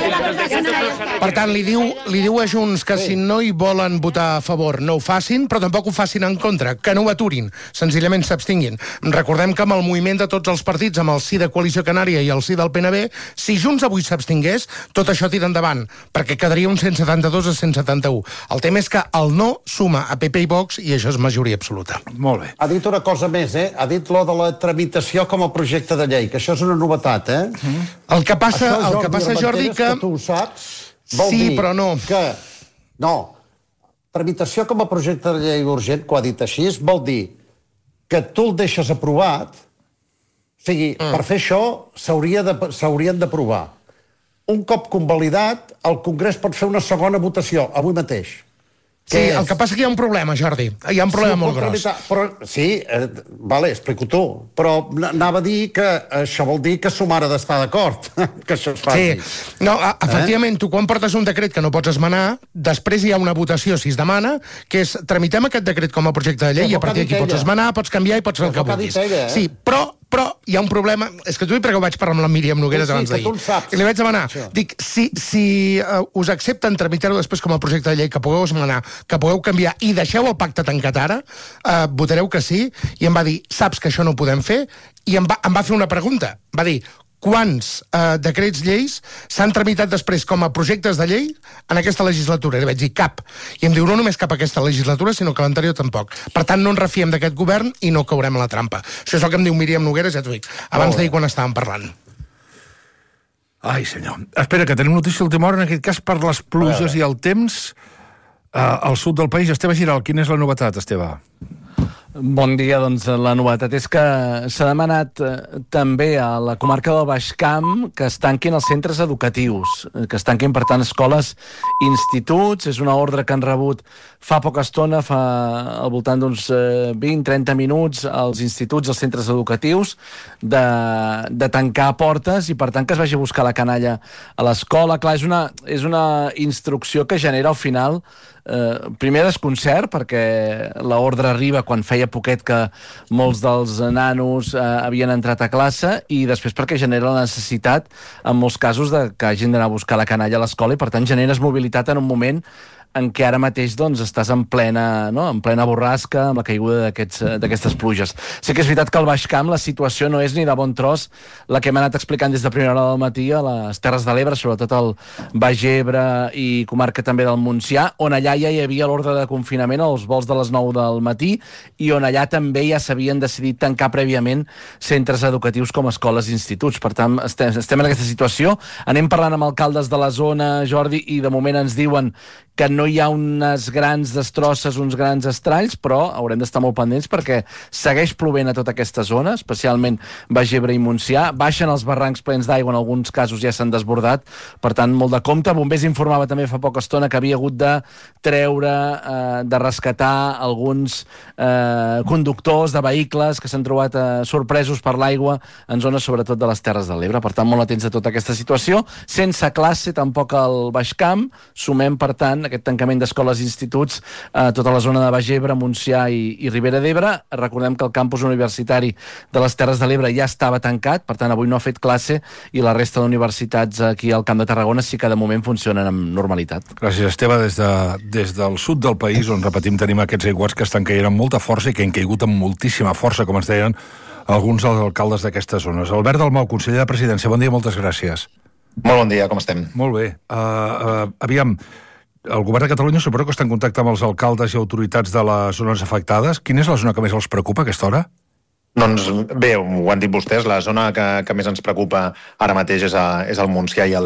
Per tant, li diu a Junts que si no hi volen votar a favor no ho facin, però tampoc ho facin en contra, que no ho aturin, senzillament s'abstinguin. Recordem que amb el moviment de tots els partits, amb el sí de Coalició Canària i el sí del PNB, si Junts avui s'abstingués, tot això tira endavant, perquè quedaria un 172 a 171. El tema és que el no suma a PP i Vox i això és majoria absoluta. Molt bé. Ha dit una cosa més, ha dit lo de la tramitació com a projecte de llei, que això és una novetat. El que passa, Jordi, que tu ho saps, vol sí, dir però no. Que... No, tramitació com a projecte de llei urgent, que ho ha dit així, vol dir que tu el deixes aprovat, o sigui, per fer això s'haurien d'aprovar. Un cop convalidat, el Congrés pot fer una segona votació, avui mateix. Sí, el que passa que hi ha un problema, Jordi. Hi ha un problema molt gros. Sí, vale, explico tu. Però anava a dir que això vol dir que som ara d'estar d'acord, que això es faci. Sí, no, efectivament, tu quan portes un decret que no pots esmenar, després hi ha una votació, si es demana, que és tramitem aquest decret com a projecte de llei i a partir d'aquí pots esmenar, pots canviar i pots fer el que vulguis. Sí, però hi ha un problema, és que t'ho dic perquè ho vaig parlar amb la Míriam Nogueres abans d'ahir. I li vaig demanar, dic, si us accepten tramitar-ho després com a projecte de llei, que pugueu esmenar, que pugueu canviar i deixeu el pacte tancat ara, votareu que sí, i em va dir, saps que això no ho podem fer? I em va fer una pregunta, va dir, quants decrets lleis s'han tramitat després com a projectes de llei en aquesta legislatura? I li vaig dir cap. I em diu, no només cap aquesta legislatura, sinó que l'anterior tampoc. Per tant, no ens refiem d'aquest govern i no caurem a la trampa. Això és el que em diu Míriam Nogueres, ja t'ho dic, abans d'ahir quan estàvem parlant. Ai, senyor. Espera, que tenim notícia última hora, en aquest cas per les pluges i el temps al sud del país. Esteve Giral, quina és la novetat, Esteve? Bon dia, doncs la novetat és que s'ha demanat també a la comarca del Baix Camp que es tanquin els centres educatius, que es tanquin, per tant, escoles i instituts. És una ordre que han rebut fa poca estona, fa al voltant d'uns 20-30 minuts, als instituts, als centres educatius, de tancar portes i, per tant, que es vagi a buscar la canalla a l'escola. Clar, és una instrucció que genera, al final, primer desconcert, perquè l'ordre arriba quan feia poquet que molts dels nanos havien entrat a classe, i després perquè genera la necessitat, en molts casos, que hagin d'anar a buscar la canalla a l'escola, i per tant generes mobilitat en un moment en què ara mateix estàs en plena borrasca amb la caiguda d'aquestes pluges. Sí que és veritat que al Baix Camp la situació no és ni de bon tros la que hem anat explicant des de primera hora del matí a les Terres de l'Ebre, sobretot al Baix Ebre i comarca també del Montsià, on allà ja hi havia l'ordre de confinament als vols de les 9 del matí i on allà també ja s'havien decidit tancar prèviament centres educatius com escoles i instituts. Per tant, estem en aquesta situació. Anem parlant amb alcaldes de la zona, Jordi, i de moment ens diuen que no hi ha unes grans destrosses, uns grans estralls, però haurem d'estar molt pendents perquè segueix plovent a tota aquesta zona, especialment Baix Ebre i Montsià. Baixen els barrancs plens d'aigua, en alguns casos ja s'han desbordat, per tant, molt de compte. Bombers informava també fa poca estona que havia hagut de treure, de rescatar alguns conductors de vehicles que s'han trobat sorpresos per l'aigua en zones sobretot de les Terres de l'Ebre. Per tant, molt atents a tota aquesta situació. Sense classe tampoc al Baix Camp. Sumem, per tant, aquest tancament d'escoles i instituts a tota la zona de Baix Ebre, Montsià i Ribera d'Ebre. Recordem que el campus universitari de les Terres de l'Ebre ja estava tancat, per tant avui no ha fet classe, i la resta d'universitats aquí al Camp de Tarragona sí que de moment funcionen amb normalitat. Gràcies, Esteve. Des del sud del país, on repetim, tenim aquests aiguats que estan caient amb molta força i que han caigut amb moltíssima força, com ens deien alguns dels alcaldes d'aquestes zones. Albert Dalmau, conseller de Presidència, bon dia, moltes gràcies. Molt bon dia, com estem? Molt bé. Aviam, el govern de Catalunya suposo que està en contacte amb els alcaldes i autoritats de les zones afectades. Quina és la zona que més els preocupa a aquesta hora? Doncs bé, ho han dit vostès, la zona que més ens preocupa ara mateix és el Montsià i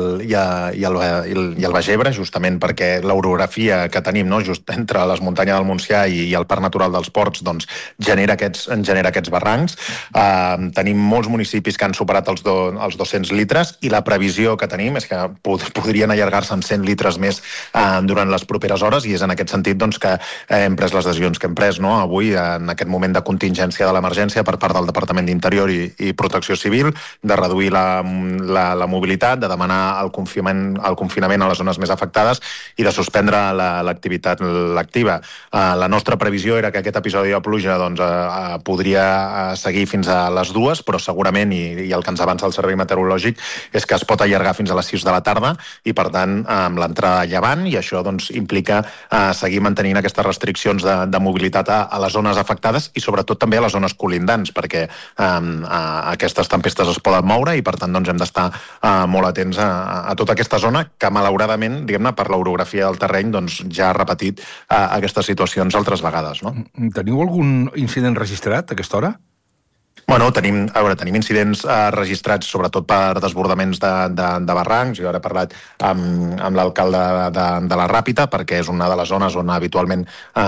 el Baix Ebre, justament perquè l'orografia que tenim, no, just entre les muntanyes del Montsià i el Parc Natural dels Ports, doncs genera aquests barrancs. Tenim molts municipis que han superat els 200 litres i la previsió que tenim és que podrien allargar-se en 100 litres més durant les properes hores, i és en aquest sentit doncs, que hem pres les decisions que hem pres, no? Avui, en aquest moment de contingència de l'emergència per part del Departament d'Interior i Protecció Civil, de reduir la mobilitat, de demanar el confinament a les zones més afectades i de suspendre l'activitat lectiva. La nostra previsió era que aquest episodi de pluja doncs, podria seguir fins a les 2, però segurament, i el que ens avança el Servei Meteorològic, és que es pot allargar fins a les 6 de la tarda i, per tant, amb l'entrada de llevant, i això doncs, implica seguir mantenint aquestes restriccions de mobilitat a les zones afectades i, sobretot, també a les zones colindants, perquè aquestes tempestes es poden moure i, per tant, doncs, hem d'estar molt atents a tota aquesta zona que, malauradament, diguem-ne, per l'orografia del terreny, doncs, ja ha repetit aquestes situacions altres vegades. No? Teniu algun incident registrat a aquesta hora? Bueno, tenim incidents registrats sobretot per desbordaments de barrancs. Jo ara he parlat amb l'alcalde de la Ràpita, perquè és una de les zones on habitualment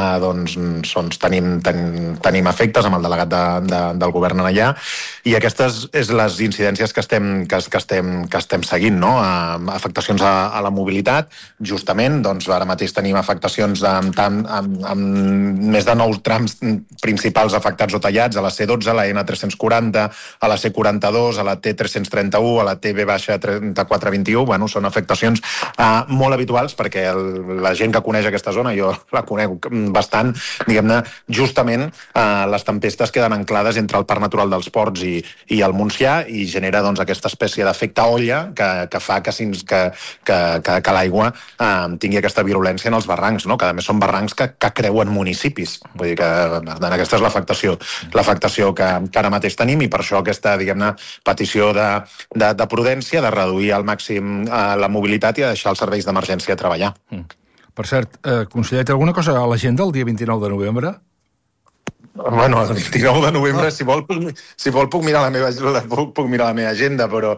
tenim efectes, amb el delegat del govern allà, i aquestes és les incidències que estem seguint, no? Afectacions a la mobilitat, justament, doncs ara mateix tenim afectacions amb més de 9 trams principals afectats o tallats, a la C12, a la N340, a la C42, a la T331, a la TB-3421. Bueno, són afectacions molt habituals, perquè la gent que coneix aquesta zona, jo la conec bastant, diguem-ne, justament les tempestes queden anclades entre el Parc Natural dels Ports i el Montsià, i genera doncs, aquesta espècie d'efecte olla que fa que l'aigua tingui aquesta virulència en els barrancs, no? Que a més són barrancs que creuen municipis. Vull dir que aquesta és l'afectació que ara mateix tenim, i per això aquesta, diguem-ne, petició de prudència, de reduir al màxim la mobilitat i de deixar els serveis d'emergència a treballar. Per cert, conseller, té alguna cosa a l'agenda el dia 29 de novembre? Bueno, el 29 de novembre, si vol puc mirar la meva agenda, però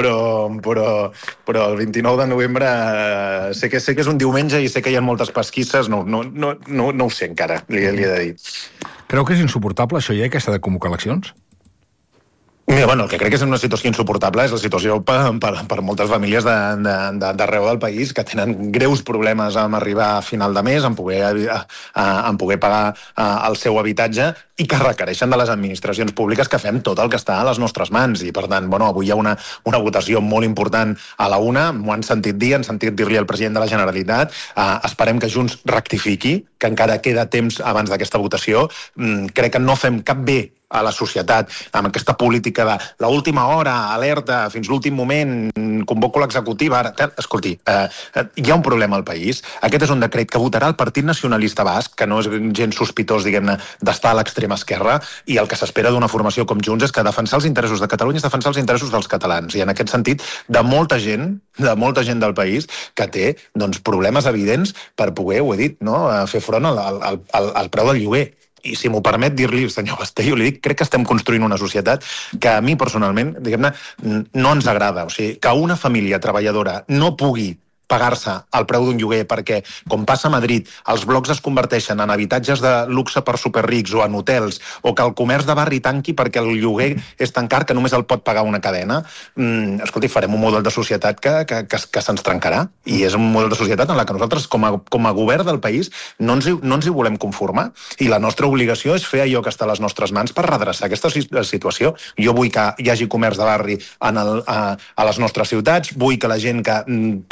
el 29 de novembre sé que és un diumenge i sé que hi ha moltes pasquisses, no ho sé encara, li he de dir. Creu que és insuportable això ja, que s'ha de convocar eleccions? Mira, bueno, el que crec que és una situació insuportable és la situació per moltes famílies d'arreu del país que tenen greus problemes amb arribar a final de mes, en poder pagar el seu habitatge, i que requereixen de les administracions públiques que fem tot el que està a les nostres mans. I, per tant, bueno, avui hi ha una votació molt important a la 1, m'ho han sentit dir, han sentit dir-li al president de la Generalitat. Esperem que Junts rectifiqui, que encara queda temps abans d'aquesta votació. Crec que no fem cap bé a la societat amb aquesta política de l'última hora, alerta, fins l'últim moment, convoco l'executiva. Escolti, hi ha un problema al país. Aquest és un decret que votarà el Partit Nacionalista Basc, que no és gens sospitós, diguem-ne, d'estar a l'extrema esquerra, i el que s'espera d'una formació com Junts és que defensar els interessos de Catalunya és defensar els interessos dels catalans, i en aquest sentit de molta gent del país que té doncs, problemes evidents per poder, ho he dit, no? Fer front al preu del lloguer. I si m'ho permet dir-li, senyor Castelló, li dic, crec que estem construint una societat que a mi personalment, diguem-ne, no ens agrada. O sigui, que una família treballadora no pugui pagar-se el preu d'un lloguer perquè, com passa a Madrid, els blocs es converteixen en habitatges de luxe per superrics o en hotels, o que el comerç de barri tanqui perquè el lloguer és tan car que només el pot pagar una cadena. Escolti, farem un model de societat que se'ns trencarà, i és un model de societat en la que nosaltres, com a govern del país, no ens hi volem conformar, i la nostra obligació és fer allò que està a les nostres mans per redreçar aquesta situació. Jo vull que hi hagi comerç de barri a les nostres ciutats, vull que la gent que paga el seu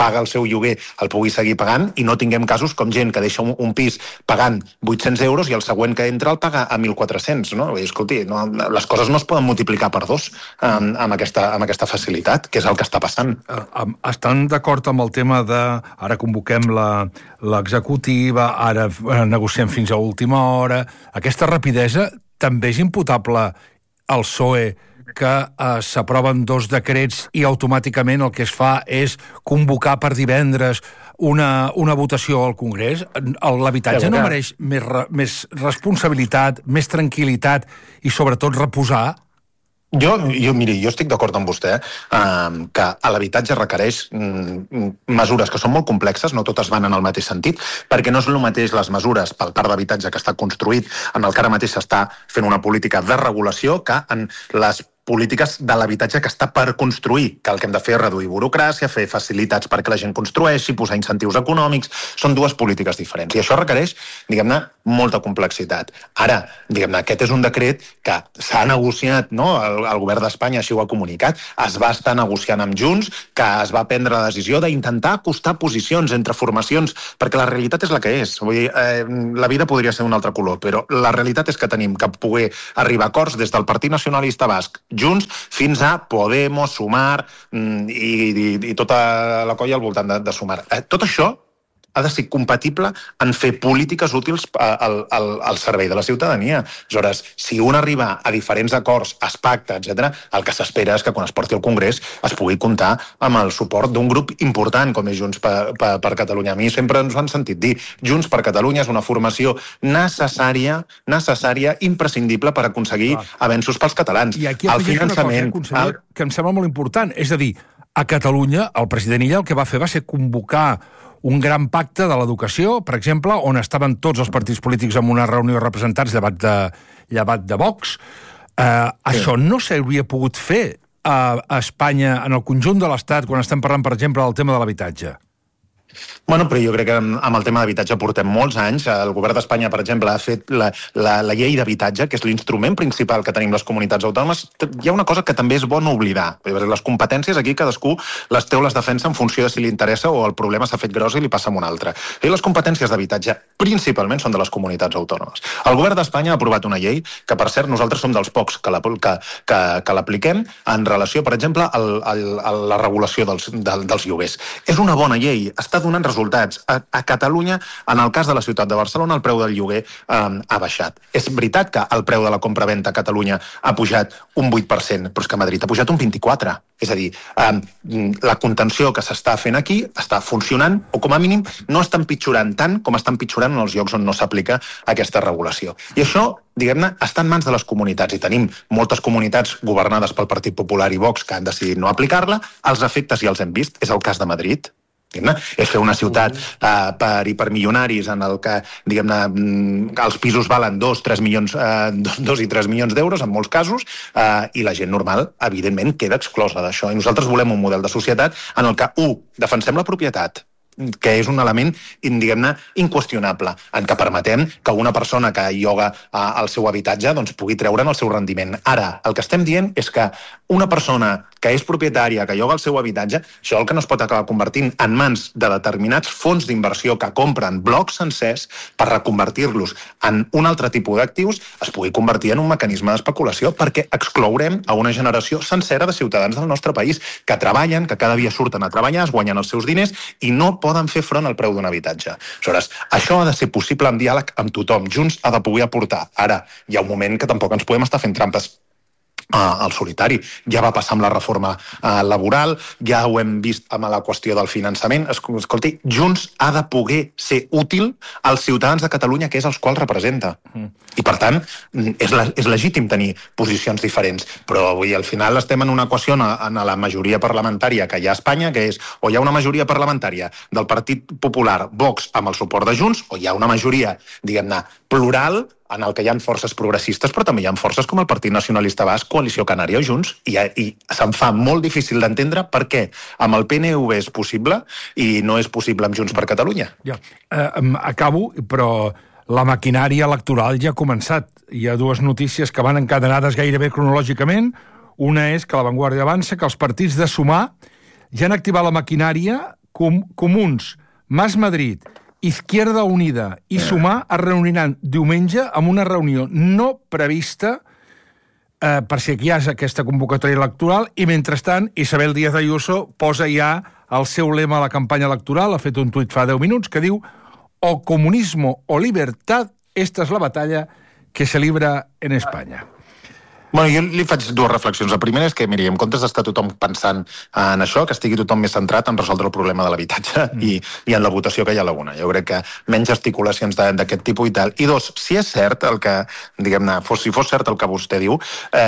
seu lloguer el pugui seguir pagant i no tinguem casos com gent que deixa un pis pagant 800 euros i el següent que entra el paga a 1.400, no? Escolti, les coses no es poden multiplicar per 2 amb aquesta facilitat, que és el que està passant. Estan d'acord amb el tema de ara convoquem l'executiva, ara negociem fins a última hora. Aquesta rapidesa també és imputable al PSOE, que s'aproven 2 decrets i automàticament el que es fa és convocar per divendres una votació al Congrés? L'habitatge no mereix més responsabilitat, més tranquil·litat i sobretot reposar? Miri, jo estic d'acord amb vostè que l'habitatge requereix mesures que són molt complexes, no totes van en el mateix sentit, perquè no és el mateix les mesures pel parc d'habitatge que està construït, en el que ara mateix s'està fent una política de regulació, que en les polítiques de l'habitatge que està per construir, que el que hem de fer és reduir burocràcia, fer facilitats perquè la gent construeixi, posar incentius econòmics, són 2 polítiques diferents. I això requereix, diguem-ne, molta complexitat. Ara, diguem-ne, aquest és un decret que s'ha negociat, no? El govern d'Espanya així ho ha comunicat, es va estar negociant amb Junts, que es va prendre la decisió d'intentar acostar posicions entre formacions, perquè la realitat és la que és. Vull dir, la vida podria ser un altre color, però la realitat és que tenim que poder arribar a acords des del Partit Nacionalista Basc, Junts, fins a Podemos, Sumar i tota la colla al voltant de Sumar. Tot això ha de ser compatible en fer polítiques útils al servei de la ciutadania. Aleshores, si un arriba a diferents acords, es pacta, etc., el que s'espera és que quan es porti al Congrés es pugui comptar amb el suport d'un grup important com és Junts per Catalunya. A mi sempre ens ho han sentit dir. Junts per Catalunya és una formació necessària, imprescindible per aconseguir avenços pels catalans. I aquí afegeix una cosa, conseller, que em sembla molt important. És a dir, a Catalunya, el president Illa el que va fer va ser convocar un gran pacte de l'educació, per exemple, on estaven tots els partits polítics en una reunió de representants llevat de Vox. Això no s'hauria pogut fer a Espanya, en el conjunt de l'Estat, quan estem parlant, per exemple, del tema de l'habitatge? Bueno, però jo crec que amb el tema d'habitatge portem molts anys. El govern d'Espanya, per exemple, ha fet la llei d'habitatge, que és l'instrument principal que tenim les comunitats autònomes. Hi ha una cosa que també és bo no oblidar. Les competències aquí cadascú les té o les defensa en funció de si li interessa o el problema s'ha fet gros i li passa a un altre. I les competències d'habitatge principalment són de les comunitats autònomes. El govern d'Espanya ha aprovat una llei que, per cert, nosaltres som dels pocs que l'apliquem en relació, per exemple, a la regulació dels lloguers. És una bona llei, està donant resultats. A Catalunya, en el cas de la ciutat de Barcelona, el preu del lloguer ha baixat. És veritat que el preu de la compra-venta a Catalunya ha pujat un 8%, però és que a Madrid ha pujat un 24%. És a dir, la contenció que s'està fent aquí està funcionant, o com a mínim no està empitjorant tant com està empitjorant en els llocs on no s'aplica aquesta regulació. I això, diguem-ne, està en mans de les comunitats, i tenim moltes comunitats governades pel Partit Popular i Vox que han decidit no aplicar-la. Els efectes ja els hem vist, és el cas de Madrid. És fer una ciutat per hipermilionaris en el que, diguem-ne, els pisos valen 2 i 3 milions d'euros en molts casos, i la gent normal, evidentment, queda exclosa d'això. I nosaltres volem un model de societat en el que, defensem la propietat, que és un element, diguem-ne, inqüestionable, en què permetem que una persona que lloga el seu habitatge pugui treure'n el seu rendiment. Ara, el que estem dient és que una persona que és propietària, que lloga el seu habitatge, això el que no es pot acabar convertint en mans de determinats fons d'inversió que compren blocs sencers per reconvertir-los en un altre tipus d'actius, es pugui convertir en un mecanisme d'especulació, perquè exclourem a una generació sencera de ciutadans del nostre país que treballen, que cada dia surten a treballar, es guanyen els seus diners i no poden fer front al preu d'un habitatge. Aleshores, això ha de ser possible amb diàleg amb tothom. Junts ha de poder aportar. Ara, hi ha un moment que tampoc ens podem estar fent trampes al solitari. Ja va passar amb la reforma laboral, ja ho hem vist amb la qüestió del finançament. Escolti, Junts ha de poder ser útil als ciutadans de Catalunya, que és els quals representa. I, per tant, és legítim tenir posicions diferents, però avui al final estem en una equació en la majoria parlamentària que hi ha a Espanya, que és o hi ha una majoria parlamentària del Partit Popular, Vox, amb el suport de Junts, o hi ha una majoria, diguem-ne, plural, en el que hi ha forces progressistes, però també hi ha forces com el Partit Nacionalista Basc, Coalició Canària o Junts, i se'm fa molt difícil d'entendre per què amb el PNV és possible i no és possible amb Junts per Catalunya. Acabo, però la maquinària electoral ja ha començat. Hi ha 2 notícies que van encadenades gairebé cronològicament. Una és que La Vanguardia avança que els partits de Sumar ja han activat la maquinària Comuns, Mas Madrid, Izquierda Unida i Sumar es reuniran diumenge amb una reunió no prevista per si aquí hi ha aquesta convocatòria electoral i, mentrestant, Isabel Díaz Ayuso posa ja el seu lema a la campanya electoral, ha fet un tuit fa 10 minuts, que diu o comunismo o libertad, esta es la batalla que se libra en España. Bueno, jo li faig dues reflexions. La primera és que, miri, en comptes d'estar tothom pensant en això, que estigui tothom més centrat en resoldre el problema de l'habitatge i en la votació que hi ha a la una. Jo crec que menys gesticulacions d'aquest tipus i tal. I dos, si és cert el que, diguem-ne, si fos cert el que vostè diu,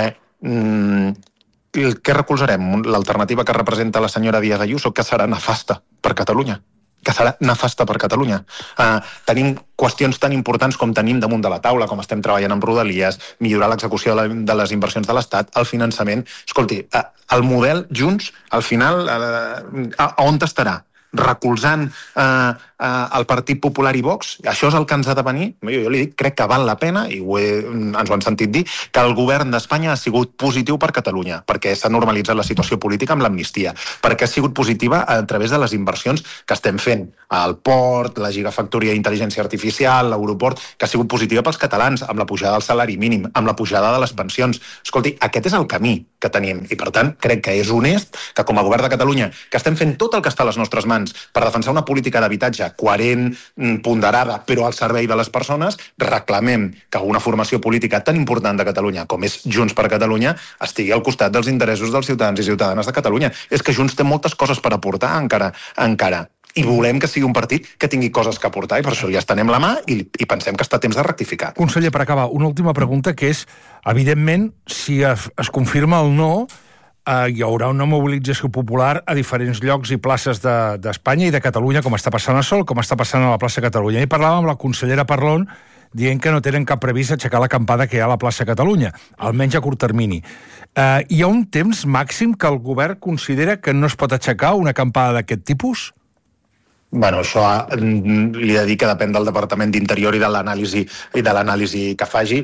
què recolzarem? L'alternativa que representa la senyora Díaz Ayuso, que serà nefasta per Catalunya. Que serà nefasta per Catalunya. Tenim qüestions tan importants com tenim damunt de la taula, com estem treballant amb Rodalies, millorar l'execució de les inversions de l'Estat, el finançament. Escolti, el model Junts, al final, on estarà? Recolzant el Partit Popular i Vox? Això és el que ens ha de venir? Jo li dic, crec que val la pena, i ens ho han sentit dir, que el govern d'Espanya ha sigut positiu per Catalunya, perquè s'ha normalitzat la situació política amb l'amnistia, perquè ha sigut positiva a través de les inversions que estem fent, el port, la gigafactoria d'intel·ligència artificial, l'aeroport, que ha sigut positiva pels catalans, amb la pujada del salari mínim, amb la pujada de les pensions. Escolti, aquest és el camí que tenim, i per tant crec que és honest que com a govern de Catalunya, que estem fent tot el que està a les nostres mans per defensar una política d'habitatge coherent, ponderada, però al servei de les persones, reclamem que una formació política tan important de Catalunya com és Junts per Catalunya estigui al costat dels interessos dels ciutadans i ciutadanes de Catalunya. És que Junts té moltes coses per aportar encara. I volem que sigui un partit que tingui coses que aportar i per això li estenem la mà i pensem que està a temps de rectificar. Conseller, per acabar, una última pregunta que és, evidentment, si es confirma el no, hi haurà una mobilització popular a diferents llocs i places d'Espanya i de Catalunya, com està passant a Sol, com està passant a la plaça Catalunya. I parlàvem amb la consellera Parlon dient que no tenen cap previst aixecar la acampada que hi ha a la plaça Catalunya, almenys a curt termini. Hi ha un temps màxim que el govern considera que no es pot aixecar una acampada d'aquest tipus? Bueno, això li he de dir que depèn del Departament d'Interior i de l'anàlisi que faci.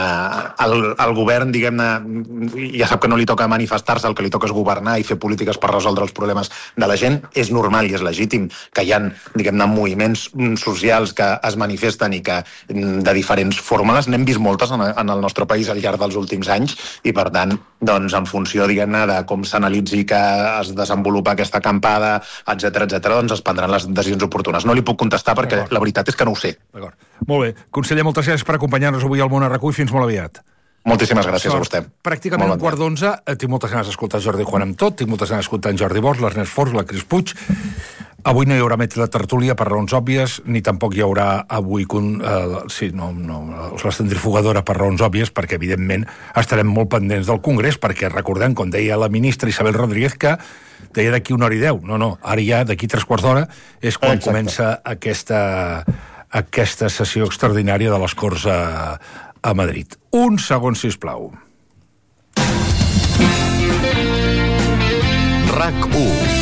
El govern, diguem-ne, ja sap que no li toca manifestar-se, el que li toca és governar i fer polítiques per resoldre els problemes de la gent. És normal i és legítim que hi ha, diguem-ne, moviments socials que es manifesten i que de diferents fórmules. N'hem vist moltes en el nostre país al llarg dels últims anys i, per tant, doncs, en funció, diguem-ne, de com s'analitzi que es desenvolupa aquesta acampada, etcètera, doncs es prendran les decisions oportunes. No li puc contestar perquè la veritat és que no ho sé. D'acord. Molt bé. Conseller, moltes gràcies per acompanyar-nos avui al Món a RAC1 i fins molt aviat. Moltíssimes gràcies a vostè. Pràcticament un quart d'11. Tinc moltes ganes d'escoltar Jordi Juan amb tot, tinc moltes ganes d'escoltar en Jordi Bosch, l'Ernest Forns, la Cris Puig. Avui no hi haurà metge de tertúlia per raons òbvies, ni tampoc hi haurà avui la centrifugadora per raons òbvies, perquè evidentment estarem molt pendents del Congrés, perquè recordem, com deia la ministra Isabel Rodríguez, que deia d'aquí 1h10. No, ara ja d'aquí 3/4 d'hora és quan comença aquesta sessió extraordinària de les Corts a Madrid. Un segon, sisplau. RAC1.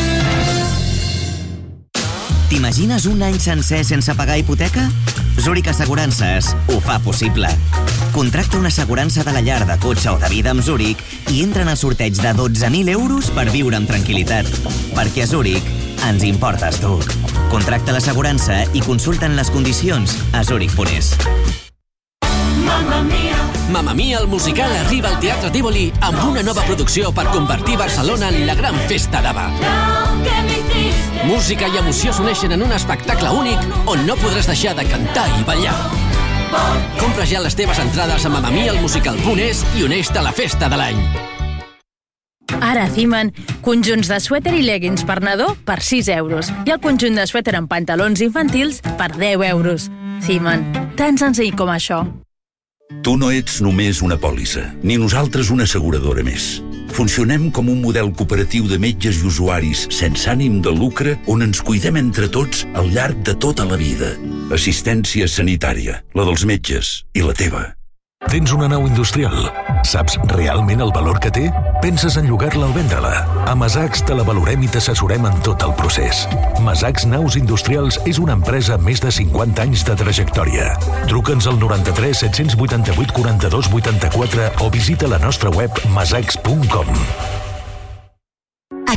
T'imagines un any sencer sense pagar hipoteca? Zurich Assegurances ho fa possible. Contracta una assegurança de la llar, de cotxe o de vida amb Zurich i entra en el sorteig de 12.000 euros per viure amb tranquil·litat. Perquè a Zurich ens importes tu. Contracta l'assegurança i consulta'n les condicions a zurich.es. Mamma Mia! Mamma Mia, el musical, arriba al Teatre Tívoli amb una nova producció per convertir Barcelona en la gran festa d'Ava. Música i emoció s'uneixen en un espectacle únic on no podràs deixar de cantar i ballar. Compra ja les teves entrades a mamamialmusical.es i uneix-te a la festa de l'any. Ara a Ziman, conjunts de suèter i leggings per nadó per 6 euros i el conjunt de suèter amb pantalons infantils per 10 euros. Ziman, tan senzill com això. Tu no ets només una pòlissa, ni nosaltres una asseguradora més. Funcionem com un model cooperatiu de metges i usuaris sense ànim de lucre on ens cuidem entre tots al llarg de tota la vida. Assistència sanitària, la dels metges i la teva. Tens una nau industrial? Saps realment el valor que té? Penses en llogar-la o vendre-la? A Masacs te la valorem i t'assessorem en tot el procés. Masacs Naus Industrials és una empresa amb més de 50 anys de trajectòria. Truca'ns al 93 788 42 84 o visita la nostra web masacs.com.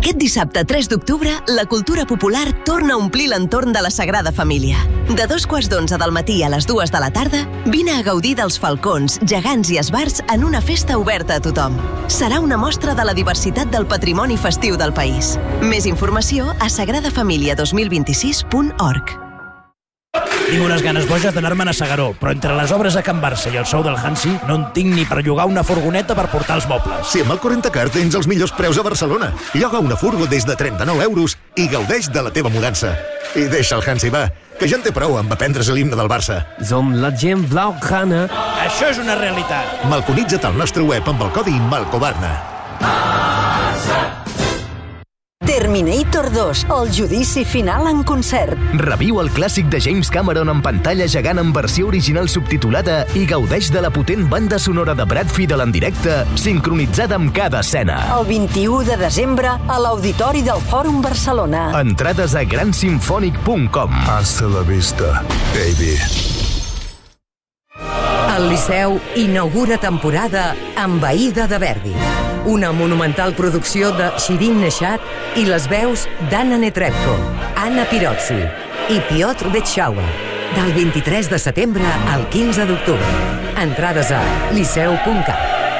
Aquest dissabte 3 d'octubre, la cultura popular torna a omplir l'entorn de la Sagrada Família. De 2:15 del matí a les 2 de la tarda, vine a gaudir dels falcons, gegants i esbarts en una festa oberta a tothom. Serà una mostra de la diversitat del patrimoni festiu del país. Més informació a sagradafamilia2026.org. Tinc unes ganes boges d'anar-me'n a S'Agaró, però entre les obres a Can Barça i el sou del Hansi no en tinc ni per llogar una furgoneta per portar els mobles. Si amb el 40car tens els millors preus a Barcelona. Lloga una furgo des de 39 euros i gaudeix de la teva mudança. I deixa el Hansi, va, que ja en té prou amb aprendre's l'himne del Barça. Som la gent blaugrana. Això és una realitat. Malconitza't al nostre web amb el codi MALCOBARNA. Terminator 2, el judici final en concert. Reviu el clàssic de James Cameron en pantalla gegant en versió original subtitulada i gaudeix de la potent banda sonora de Brad Fiedel en directe, sincronitzada amb cada escena. El 21 de desembre a l'Auditori del Fòrum Barcelona. Entrades a gransimfònic.com. Hasta la vista, baby. El Liceu inaugura temporada amb Aïda de Verdi. Una monumental producció de Shirin Neshat i les veus d'Anna Netrebko, Anna Pirozzi i Piotr Betshauer. Del 23 de setembre al 15 d'octubre. Entrades a liceu.cat.